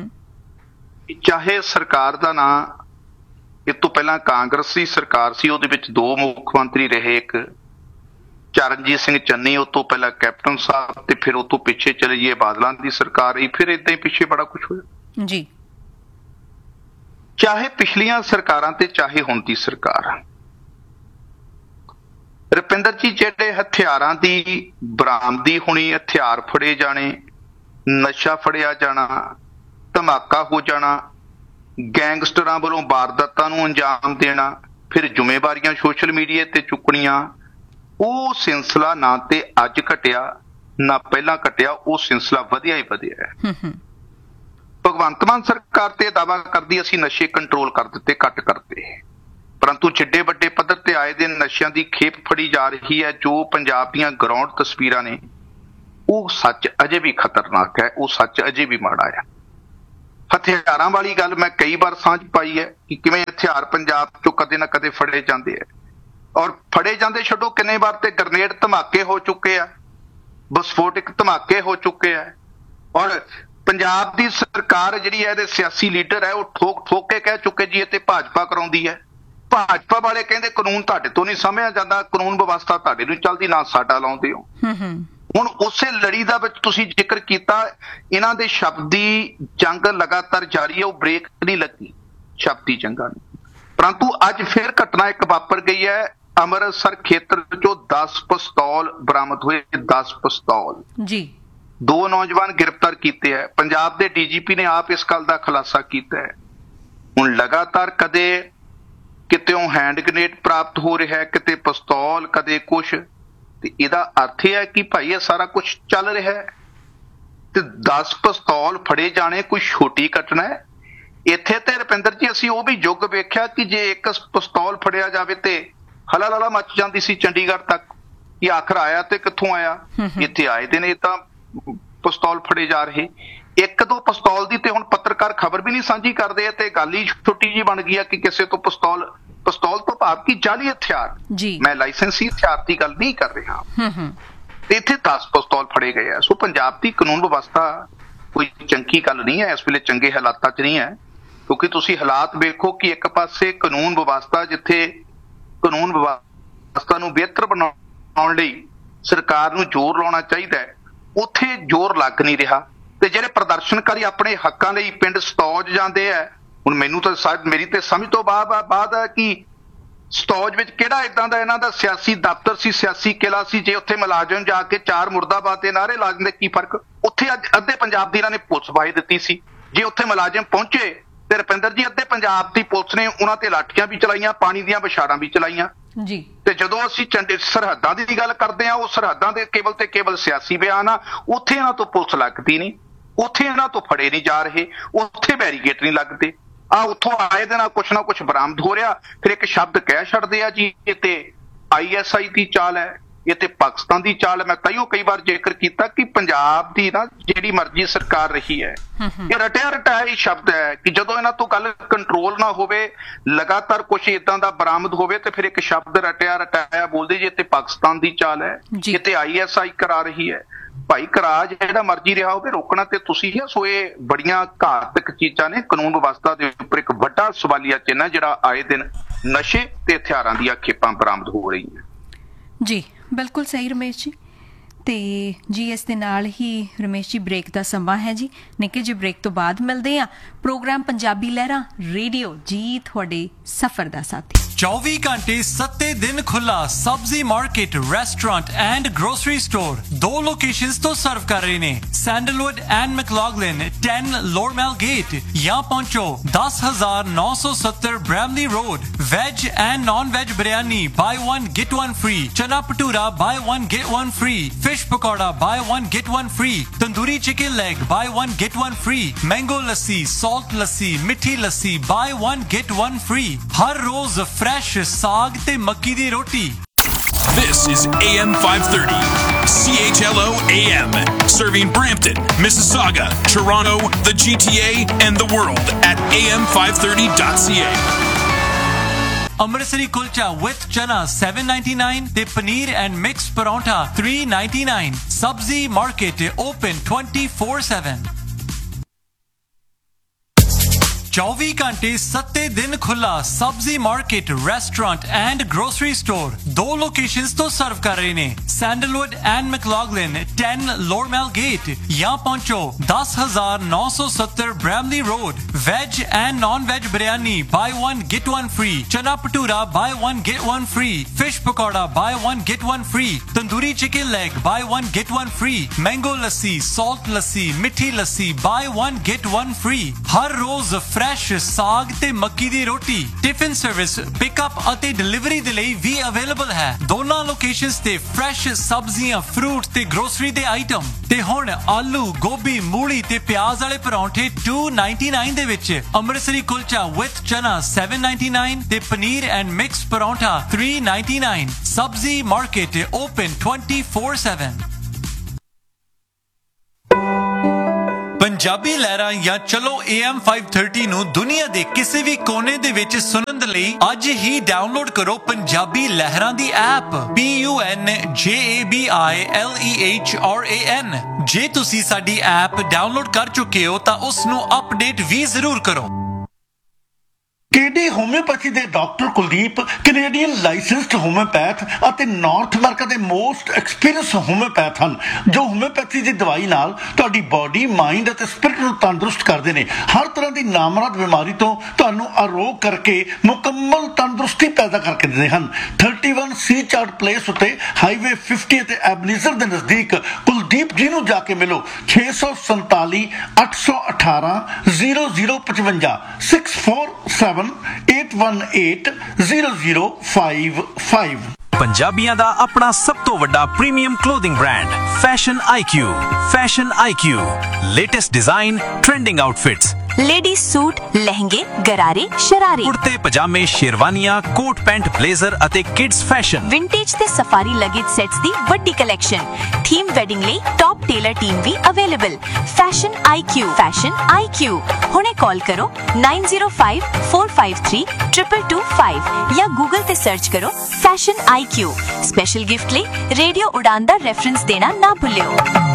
ਚਾਹੇ ਸਰਕਾਰ ਦਾ ਨਾਂ ਇਹ ਤੋਂ ਪਹਿਲਾਂ ਕਾਂਗਰਸੀ ਸਰਕਾਰ ਸੀ, ਉਹਦੇ ਵਿੱਚ ਦੋ ਮੁੱਖ ਮੰਤਰੀ ਰਹੇ, ਇੱਕ ਚਰਨਜੀਤ ਸਿੰਘ ਚੰਨੀ, ਉਹ ਤੋਂ ਪਹਿਲਾਂ ਕੈਪਟਨ ਸਾਹਿਬ, ਤੇ ਫਿਰ ਉਹ ਤੋਂ ਪਿੱਛੇ ਚਲੇ ਜਾਈਏ ਬਾਦਲਾਂ ਦੀ ਸਰਕਾਰ ਆਈ, ਫਿਰ ਏਦਾਂ ਹੀ ਪਿੱਛੇ ਬੜਾ ਕੁਝ ਹੋਇਆ ਜੀ। ਚਾਹੇ ਪਿਛਲੀਆਂ ਸਰਕਾਰਾਂ ਤੇ ਚਾਹੇ ਹੁਣ ਦੀ ਸਰਕਾਰ, ਰੁਪਿੰਦਰ ਜੀ ਜਿਹੜੇ ਹਥਿਆਰਾਂ ਦੀ ਬਰਾਮਦੀ ਹੋਣੀ, ਹਥਿਆਰ ਫੜੇ ਜਾਣੇ, ਨਸ਼ਾ ਫੜਿਆ ਜਾਣਾ, ਧਮਾਕਾ ਹੋ ਜਾਣਾ, ਗੈਂਗਸਟਰਾਂ ਵੱਲੋਂ ਵਾਰਦਾਤਾਂ ਨੂੰ ਅੰਜਾਮ ਦੇਣਾ, ਫਿਰ ਜ਼ਿੰਮੇਵਾਰੀਆਂ ਸੋਸ਼ਲ ਮੀਡੀਆ ਤੇ ਚੁੱਕਣੀਆਂ, ਉਹ ਸਿਲਸਿਲਾ ਨਾ ਤੇ ਅੱਜ ਘਟਿਆ ਨਾ ਪਹਿਲਾਂ ਘਟਿਆ, ਉਹ ਸਿਲਸਿਲਾ ਵਧਿਆ ਹੀ ਵਧਿਆ ਹੈ। ਭਗਵੰਤ ਮਾਨ ਸਰਕਾਰ ਤੇ ਦਾਅਵਾ ਕਰਦੀ ਅਸੀਂ ਨਸ਼ੇ ਕੰਟਰੋਲ ਕਰ ਦਿੱਤੇ, ਘੱਟ ਕਰਤੇ, ਪਰੰਤੂ ਜਿੱਡੇ ਵੱਡੇ ਪੱਧਰ ਤੇ ਆਏ ਦਿਨ ਨਸ਼ਿਆਂ ਦੀ ਖੇਪ ਫੜੀ ਜਾ ਰਹੀ ਹੈ। ਜੋ ਪੰਜਾਬ ਦੀਆਂ ਗਰਾਊਂਡ ਤਸਵੀਰਾਂ ਨੇ ਉਹ ਸੱਚ ਅਜੇ ਵੀ ਖਤਰਨਾਕ ਹੈ, ਉਹ ਸੱਚ ਅਜੇ ਵੀ ਮਾੜਾ ਹੈ। ਹਥਿਆਰਾਂ ਵਾਲੀ ਗੱਲ ਮੈਂ ਕਈ ਵਾਰ ਸਾਂਝ ਪਾਈ ਹੈ ਕਿ ਕਿਵੇਂ ਹਥਿਆਰ ਪੰਜਾਬ ਚੋਂ ਕਦੇ ਨਾ ਕਦੇ ਫੜੇ ਜਾਂਦੇ ਹੈ, ਔਰ ਫੜੇ ਜਾਂਦੇ ਛੱਡੋ ਕਿੰਨੇ ਵਾਰ ਤੇ ਗ੍ਰਨੇਡ ਧਮਾਕੇ ਹੋ ਚੁੱਕੇ ਆ, ਵਿਸਫੋਟਕ ਧਮਾਕੇ ਹੋ ਚੁੱਕੇ ਆ। ਔਰ ਪੰਜਾਬ ਦੀ ਸਰਕਾਰ ਜਿਹੜੀ ਹੈ, ਇਹਦੇ ਸਿਆਸੀ ਲੀਡਰ ਹੈ, ਉਹ ਠੋਕ ਠੋਕ ਕੇ ਕਹਿ ਚੁੱਕੇ ਜੀ ਇਹ ਤੇ ਭਾਜਪਾ ਕਰਾਉਂਦੀ ਹੈ। ਭਾਜਪਾ ਵਾਲੇ ਕਹਿੰਦੇ ਕਾਨੂੰਨ ਤੁਹਾਡੇ ਤੋਂ ਨਹੀਂ ਸਮਝਿਆ ਜਾਂਦਾ, ਕਾਨੂੰਨ ਵਿਵਸਥਾ ਤੁਹਾਡੇ ਨੂੰ ਚੱਲਦੀ, ਨਾ ਸਾਡਾ ਲਾਉਂਦੇ ਹੋ। ਹੁਣ ਉਸੇ ਲੜੀ ਦਾ ਵਿੱਚ ਤੁਸੀਂ ਜ਼ਿਕਰ ਕੀਤਾ, ਇਹਨਾਂ ਦੇ ਸ਼ਬਦੀ ਜੰਗ ਲਗਾਤਾਰ ਜਾਰੀ ਹੈ, ਉਹ ਬ੍ਰੇਕ ਨਹੀਂ ਲੱਗੀ ਸ਼ਬਦੀ ਜੰਗਾਂ ਨੂੰ। ਪਰੰਤੂ ਅੱਜ ਫਿਰ ਘਟਨਾ ਇੱਕ ਵਾਪਰ ਗਈ ਹੈ, ਅੰਮ੍ਰਿਤਸਰ ਖੇਤਰ ਚੋਂ ਦਸ ਪਿਸਤੌਲ ਬਰਾਮਦ ਹੋਏ, ਦਸ ਪਿਸਤੌਲ ਜੀ, ਦੋ ਨੌਜਵਾਨ ਗ੍ਰਿਫਤਾਰ ਕੀਤੇ ਹੈ। ਪੰਜਾਬ ਦੇ ਡੀ ਜੀ ਪੀ ਨੇ ਆਪ ਇਸ ਗੱਲ ਦਾ ਖੁਲਾਸਾ ਕੀਤਾ ਹੈ। ਹੁਣ ਲਗਾਤਾਰ ਕਦੇ ਕਿਤੇੋਂ ਹੈਂਡ ਗ੍ਰੇਨੇਡ ਪ੍ਰਾਪਤ ਹੋ ਰਿਹਾ ਹੈ, ਕਿਤੇ ਪਿਸਤੌਲ, ਕਦੇ ਕੁਛ, ਤੇ ਇਹਦਾ ਅਰਥ ਇਹ ਹੈ ਕਿ ਭਾਈ ਇਹ ਸਾਰਾ ਕੁਝ ਚੱਲ ਰਿਹਾ ਹੈ। ਤੇ ਦਸ ਪਿਸਤੌਲ ਫੜੇ ਜਾਣੇ ਕੋਈ ਛੋਟੀ ਘਟਨਾ ਹੈ? ਇੱਥੇ ਤੇ ਰੁਪਿੰਦਰ ਜੀ ਅਸੀਂ ਉਹ ਵੀ ਯੁੱਗ ਵੇਖਿਆ ਕਿ ਜੇ ਇੱਕ ਪਿਸਤੌਲ ਫੜਿਆ ਜਾਵੇ ਤੇ ਹਲਾ ਲਾਲਾ ਮੱਚ ਜਾਂਦੀ ਸੀ ਚੰਡੀਗੜ੍ਹ ਤੱਕ, ਇਹ ਆਖਰ ਆਇਆ ਤੇ ਕਿੱਥੋਂ ਆਇਆ। ਇੱਥੇ ਆਏ ਦਿਨ ਇਹ ਤਾਂ ਪਿਸਤੌਲ ਫੜੇ ਜਾ ਰਹੇ। ਇੱਕ ਦੋ ਪਿਸਤੌਲ ਦੀ ਤੇ ਹੁਣ ਪੱਤਰਕਾਰ ਖਬਰ ਵੀ ਨਹੀਂ ਸਾਂਝੀ ਕਰਦੇ, ਤੇ ਗੱਲ ਹੀ ਛੋਟੀ ਜੀ ਬਣ ਗਈ ਆ ਕਿ ਕਿਸੇ ਤੋਂ ਪਿਸਤੌਲ, ਪਿਸਤੌਲ ਤੋਂ ਭਾਵ ਕਿ ਜਾਲੀ ਹਥਿਆਰ, ਮੈਂ ਲਾਇਸੈਂਸੀ ਹਥਿਆਰ ਦੀ ਗੱਲ ਨਹੀਂ ਕਰ ਰਿਹਾ। ਤੇ ਇੱਥੇ ਦਸ ਪਿਸਤੌਲ ਫੜੇ ਗਏ ਆ। ਸੋ ਪੰਜਾਬ ਦੀ ਕਾਨੂੰਨ ਵਿਵਸਥਾ ਕੋਈ ਚੰਗੀ ਗੱਲ ਨਹੀਂ ਹੈ, ਇਸ ਵੇਲੇ ਚੰਗੇ ਹਾਲਾਤਾਂ 'ਚ ਨਹੀਂ ਹੈ। ਕਿਉਂਕਿ ਤੁਸੀਂ ਹਾਲਾਤ ਵੇਖੋ ਕਿ ਇੱਕ ਪਾਸੇ ਕਾਨੂੰਨ ਵਿਵਸਥਾ, ਜਿੱਥੇ ਕਾਨੂੰਨ ਵਿਵਸਥਾ ਨੂੰ ਬਿਹਤਰ ਬਣਾਉਣ ਲਈ ਸਰਕਾਰ ਨੂੰ ਜ਼ੋਰ ਲਾਉਣਾ ਚਾਹੀਦਾ ਹੈ, ਉੱਥੇ ਜ਼ੋਰ ਲੱਗ ਨਹੀਂ ਰਿਹਾ। ਤੇ ਜਿਹੜੇ ਪ੍ਰਦਰਸ਼ਨਕਾਰੀ ਆਪਣੇ ਹੱਕਾਂ ਲਈ ਪਿੰਡ ਸਤੌਜ ਜਾਂਦੇ ਆ, ਹੁਣ ਮੈਨੂੰ ਤਾਂ ਸ਼ਾਇਦ ਮੇਰੀ ਤੇ ਸਮਝ ਤੋਂ ਬਾਅਦ ਬਾਅਦ ਹੈ ਕਿ ਸਤੌਜ ਵਿੱਚ ਕਿਹੜਾ ਇਦਾਂ ਦਾ ਇਹਨਾਂ ਦਾ ਸਿਆਸੀ ਦਫ਼ਤਰ ਸੀ, ਸਿਆਸੀ ਕਿਲਾ ਸੀ, ਜੇ ਉੱਥੇ ਮੁਲਾਜ਼ਮ ਜਾ ਕੇ ਚਾਰ ਮੁਰਦਾਬਾਦ ਦੇ ਨਾਅਰੇ ਲਾ ਦਿੰਦੇ ਕੀ ਫਰਕ? ਉੱਥੇ ਅੱਜ ਅੱਧੇ ਪੰਜਾਬ ਦੀ ਇਹਨਾਂ ਨੇ ਪੁਲਿਸ ਵਾਹੀ ਦਿੱਤੀ ਸੀ। ਜੇ ਉੱਥੇ ਮੁਲਾਜ਼ਮ ਪਹੁੰਚੇ ਤੇ ਰੁਪਿੰਦਰ ਜੀ ਅੱਧੇ ਪੰਜਾਬ ਦੀ ਪੁਲਿਸ ਨੇ ਉਹਨਾਂ ਤੇ ਲਾਠੀਆਂ ਵੀ ਚਲਾਈਆਂ, ਪਾਣੀ ਦੀਆਂ ਵਿਛਾੜਾਂ ਵੀ ਚਲਾਈਆਂ ਜੀ। ਤੇ ਜਦੋਂ ਅਸੀਂ ਚੰਡੇ ਸਰਹੱਦਾਂ ਦੀ ਗੱਲ ਕਰਦੇ ਹਾਂ, ਉਹ ਸਰਹੱਦਾਂ ਦੇ ਕੇਵਲ ਤੇ ਕੇਵਲ ਸਿਆਸੀ ਬਿਆਨ ਆ, ਉੱਥੇ ਇਹਨਾਂ ਤੋਂ ਪੁਲਿਸ ਲੱਗਦੀ ਨਹੀਂ, ਉੱਥੇ ਇਹਨਾਂ ਤੋਂ ਫੜੇ ਨਹੀਂ ਜਾ ਰਹੇ, ਉੱਥੇ ਬੈਰੀਕੇਡ ਨਹੀਂ ਲੱਗਦੇ। ਆ ਉੱਥੋਂ ਆਏ ਦੇ ਨਾਲ ਕੁਛ ਨਾ ਕੁਛ ਬਰਾਮਦ ਹੋ ਰਿਹਾ, ਫਿਰ ਇੱਕ ਸ਼ਬਦ ਕਹਿ ਛੱਡਦੇ ਆ ਜੀ ਇਹ ਤੇ ਆਈ ਐਸ ਆਈ ਦੀ ਚਾਲ ਹੈ, ਇਹ ਤੇ ਪਾਕਿਸਤਾਨ ਦੀ ਚਾਲ ਹੈ। ਮੈਂ ਤਾਈਓ ਕਈ ਵਾਰ ਜ਼ਿਕਰ ਕੀਤਾ ਕਿ ਪੰਜਾਬ ਦੀ ਨਾ ਜਿਹੜੀ ਮਰਜ਼ੀ ਸਰਕਾਰ ਰਹੀ ਹੈ, ਇਹ ਰਟਿਆ ਰਟਾਇਆ ਹੀ ਸ਼ਬਦ ਹੈ ਕਿ ਜਦੋਂ ਇਹਨਾਂ ਤੋਂ ਗੱਲ ਕੰਟਰੋਲ ਨਾ ਹੋਵੇ, ਲਗਾਤਾਰ ਕੁਛ ਏਦਾਂ ਦਾ ਬਰਾਮਦ ਹੋਵੇ ਤੇ ਫਿਰ ਇੱਕ ਸ਼ਬਦ ਰਟਿਆ ਰਟਾਇਆ ਬੋਲਦੇ ਜੇ ਤੇ ਪਾਕਿਸਤਾਨ ਦੀ ਚਾਲ ਹੈ, ਇਹ ਤੇ ਆਈ ਐਸ ਆਈ ਕਰਾ ਰਹੀ ਹੈ। ਭਾਈ ਕਰਾ ਜਿਹੜਾ ਮਰਜ਼ੀ ਰਿਹਾ ਹੋਵੇ, ਰੋਕਣਾ ਤੇ ਤੁਸੀਂ ਹੀ। ਸੋ ਇਹ ਬੜੀਆਂ ਘਾਤਕ ਚੀਜ਼ਾਂ ਨੇ। ਕਾਨੂੰਨ ਵਿਵਸਥਾ ਦੇ ਉੱਪਰ ਇੱਕ ਵੱਡਾ ਸਵਾਲੀਆ ਚਿੰਨ੍ਹ ਜਿਹੜਾ ਆਏ ਦਿਨ ਨਸ਼ੇ ਤੇ ਹਥਿਆਰਾਂ ਦੀਆਂ ਖੇਪਾਂ ਬਰਾਮਦ ਹੋ ਰਹੀਆਂ। ਜੀ ਬਿਲਕੁਲ ਸਹੀ ਰਮੇਸ਼ ਜੀ। ਤੇ ਜੀ ਇਸ ਦੇ ਨਾਲ ਹੀ ਰਮੇਸ਼ ਜੀ ਬ੍ਰੇਕ ਦਾ ਸਮਾਂ ਹੈ ਜੀ। ਨਿੱਕੇ ਜਿਹੇ ਬ੍ਰੇਕ ਤੋਂ ਬਾਅਦ ਮਿਲਦੇ ਹਾਂ। ਪ੍ਰੋਗਰਾਮ ਪੰਜਾਬੀ ਲਹਿਰਾਂ ਰੇਡੀਓ ਜੀ ਤੁਹਾਡੇ ਸਫ਼ਰ ਦਾ ਸਾਥੀ। ਚੌਵੀ ਘੰਟੇ ਸੱਤੇ ਦਿਨ ਖੁੱਲਾ ਸਬਜ਼ੀ market, restaurant and grocery store ਦੋ ਲੋਕੇਸ਼ਨਸ ਤੋਂ ਸਰਵ ਕਰ ਰਹੇ ਨੇ। ਸੈਂਡਲਵੁੱਡ ਐਂਡ ਮੈਕਲੌਗਲਿਨ ਦਸ ਲੋਰਮੈਲ ਗੇਟ ਜਾਂ ਪਹੁੰਚੋ ਦਸ ਹਜ਼ਾਰ ਨੌ ਸੌ ਸੱਤਰ Bramley road. Veg and ਨॉन veg biryani by one get one free, ਚਨਾ ਭਟੂਰਾ ਬਾਈ one get one free, fish pakora ਬਾਈ one get one free, tandoori chicken leg ਬਾਈ one get one free, mango ਲੱਸੀ, ਸਾਲਟ ਲੱਸੀ, ਮਿੱਠੀ ਲੱਸੀ ਬਾਈ ਵਨ ਗੈਟ ਵਨ ਫ੍ਰੀ। ਹਰ ਰੋਜ਼ fresh ਸਾਗ ਤੇ ਮੱਕੀ ਦੀ ਰੋਟੀ। This is A M five thirty, C H L O A M, serving Brampton, Mississauga, Toronto, the G T A, and the world at A M five thirty dot C A. Amritsari kulcha with chana seven ninety-nine ਤੇ paneer and mixed parantha three ninety-nine. Sabzi market open twenty-four seven. ਚੌਵੀ ਘੰਟੇ ਸੱਤੇ ਦਿਨ ਖੁੱਲਾ ਸਬਜ਼ੀ market, restaurant and grocery store ਦੋ locations ਤੋਂ ਸਰਵ ਕਰ ਰਹੇ ਨੇ। ਸੈਂਡਲਵੁੱਡ ਐਂਡ ਮੈਕਲੌਗਲਿਨ ਦਸ ਲੋਰਮੈਲ ਗੇਟ ਜਾਂ ਪਹੁੰਚੋ ਦਸ ਹਜ਼ਾਰ ਨੌ ਸੌ ਸੱਤਰ Bramley road. Veg and ਨॉन veg biryani by one get one free, ਚਨਾ ਭਟੂਰਾ ਬਾਈ one get one free, fish pakora ਬਾਈ one get one free, tandoori chicken leg ਬਾਈ one get one free, mango ਲੱਸੀ, ਸਾਲਟ ਲੱਸੀ, ਮਿੱਠੀ ਲੱਸੀ ਬਾਈ ਵਨ ਗੈਟ ਵਨ ਫ੍ਰੀ। ਹਰ ਰੋਜ਼ fresh ਸਾਗ ਤੇ ਮੱਕੀ ਦੀ ਰੋਟੀ। Tiffin service, pickup ਅਤੇ delivery ਦੇ ਲਈ ਵੀ available ਹੈ। ਦੋਨਾਂ ਲੋਕੇਸ਼ਨਸ ਤੇ ਫਰੈਸ਼ ਸਬਜ਼ੀਆਂ, ਫਰੂਟ ਤੇ ਗਰੋਸਰੀ ਦੇ ਆਈਟਮ। ਤੇ ਹੁਣ ਆਲੂ, ਗੋਭੀ, ਮੂਲੀ ਤੇ ਪਿਆਜ਼ ਵਾਲੇ ਪਰੌਂਠੇ ਦੋ ਨਿन्यानवे ਦੇ ਵਿੱਚ। ਅੰਮ੍ਰਿਤਸਰੀ ਕੁਲਚਾ ਵਿਦ ਚਨਾ ਸੱਤ ਨਿन्यानवे ਤੇ ਪਨੀਰ ਐਂਡ ਮਿਕਸ ਪਰੌਂਠਾ तीन निन्यानवे। ਸਬਜ਼ੀ market open twenty-four seven। Punjabi ਲਹਿਰਾਂ ਜਾਂ ਚਲੋ A M five thirty ਨੂੰ ਦੁਨੀਆ ਦੇ ਕਿਸੇ ਵੀ ਕੋਨੇ ਦੇ ਵਿੱਚ ਸੁਣਨ ਦੇ ਲਈ ਅੱਜ ਹੀ ਡਾਊਨਲੋਡ ਕਰੋ ਪੰਜਾਬੀ ਲਹਿਰਾਂ ਦੀ app P U N J A B I L E H R A N। ਜੇ ਤੁਸੀਂ ਸਾਡੀ ਐਪ ਡਾਊਨਲੋਡ ਕਰ ਚੁੱਕੇ ਹੋ ਤਾਂ ਉਸ ਨੂੰ ਅਪਡੇਟ ਵੀ ਜ਼ਰੂਰ ਕਰੋ। ਕੇਡੀ ਹੋਮਿਓਪੈਥੀ ਦੇ doctor Kuldeep Canadian licensed homeopath ਅਤੇ ਨਾਰਥ ਅਮਰੀਕਾ ਦੇ ਮੋਸਟ ਐਕਸਪੀਰੀਅੰਸ ਹੋਮਿਓਪੈਥ ਹਨ, ਜੋ ਹੋਮਿਓਪੈਥੀ ਦੀ ਦਵਾਈ ਨਾਲ ਤੁਹਾਡੀ ਬਾਡੀ, ਮਾਈਂਡ ਅਤੇ ਸਪਿਰਿਟ ਨੂੰ ਤੰਦਰੁਸਤ ਕਰਦੇ ਨੇ। ਹਰ ਤਰ੍ਹਾਂ ਦੀ ਨਾਮਰਦ ਬਿਮਾਰੀ ਤੋਂ ਤੁਹਾਨੂੰ ਅਰੋਗ ਕਰਕੇ ਮੁਕੰਮਲ ਤੰਦਰੁਸਤੀ ਪੈਦਾ ਕਰਕੇ ਦਿੰਦੇ ਹਨ। ਇਕੱਤੀ ਸੀ ਚਾਰਟ ਪਲੇਸ ਉੱਤੇ ਹਾਈਵੇ ਪਚਾਸ ਅਤੇ ਐਬਨੀਜ਼ਰ ਦੇ ਨਜ਼ਦੀਕ ਕੁਲਦੀਪ ਜੀ ਨੂੰ ਜਾ ਕੇ ਮਿਲੋ। ਛੇ ਸੌ ਸੰਤਾਲੀ ਅੱਠ ਸੌ ਅਠਾਰਾਂ ਜ਼ੀਰੋ ਜ਼ੀਰੋ ਪਚਵੰਜਾ six four seven eight one eight zero zero five five। ਪੰਜਾਬੀਆਂ ਦਾ ਆਪਣਾ ਸਭ ਤੋਂ ਵੱਡਾ premium clothing brand fashion I Q। Fashion I Q, latest design, trending outfits, ladies suit, लहंगे, गरारे, शरारे, कुर्ते पजामे, शेरवानियां, कोट पैंट, ब्लेजर ਅਤੇ किड्स फैशन, विंटेज ਤੇ सफारी लगेज सेट्स ਦੀ ਵੱਡੀ ਕਲੈਕਸ਼ਨ। ਥੀਮ ਵੈਡਿੰਗ ਲਈ top tailor team we available. Fashion I Q। Fashion I Q ਹੁਣੇ ਕਾਲ ਕਰੋ nine zero five four five three two two two five ਜਾਂ Google ਤੇ search ਕਰੋ fashion I Q। Special gift ਲਈ radio ਉਡਾਨ ਦਾ reference ਦੇਣਾ ਨਾ ਭੁੱਲਿਓ।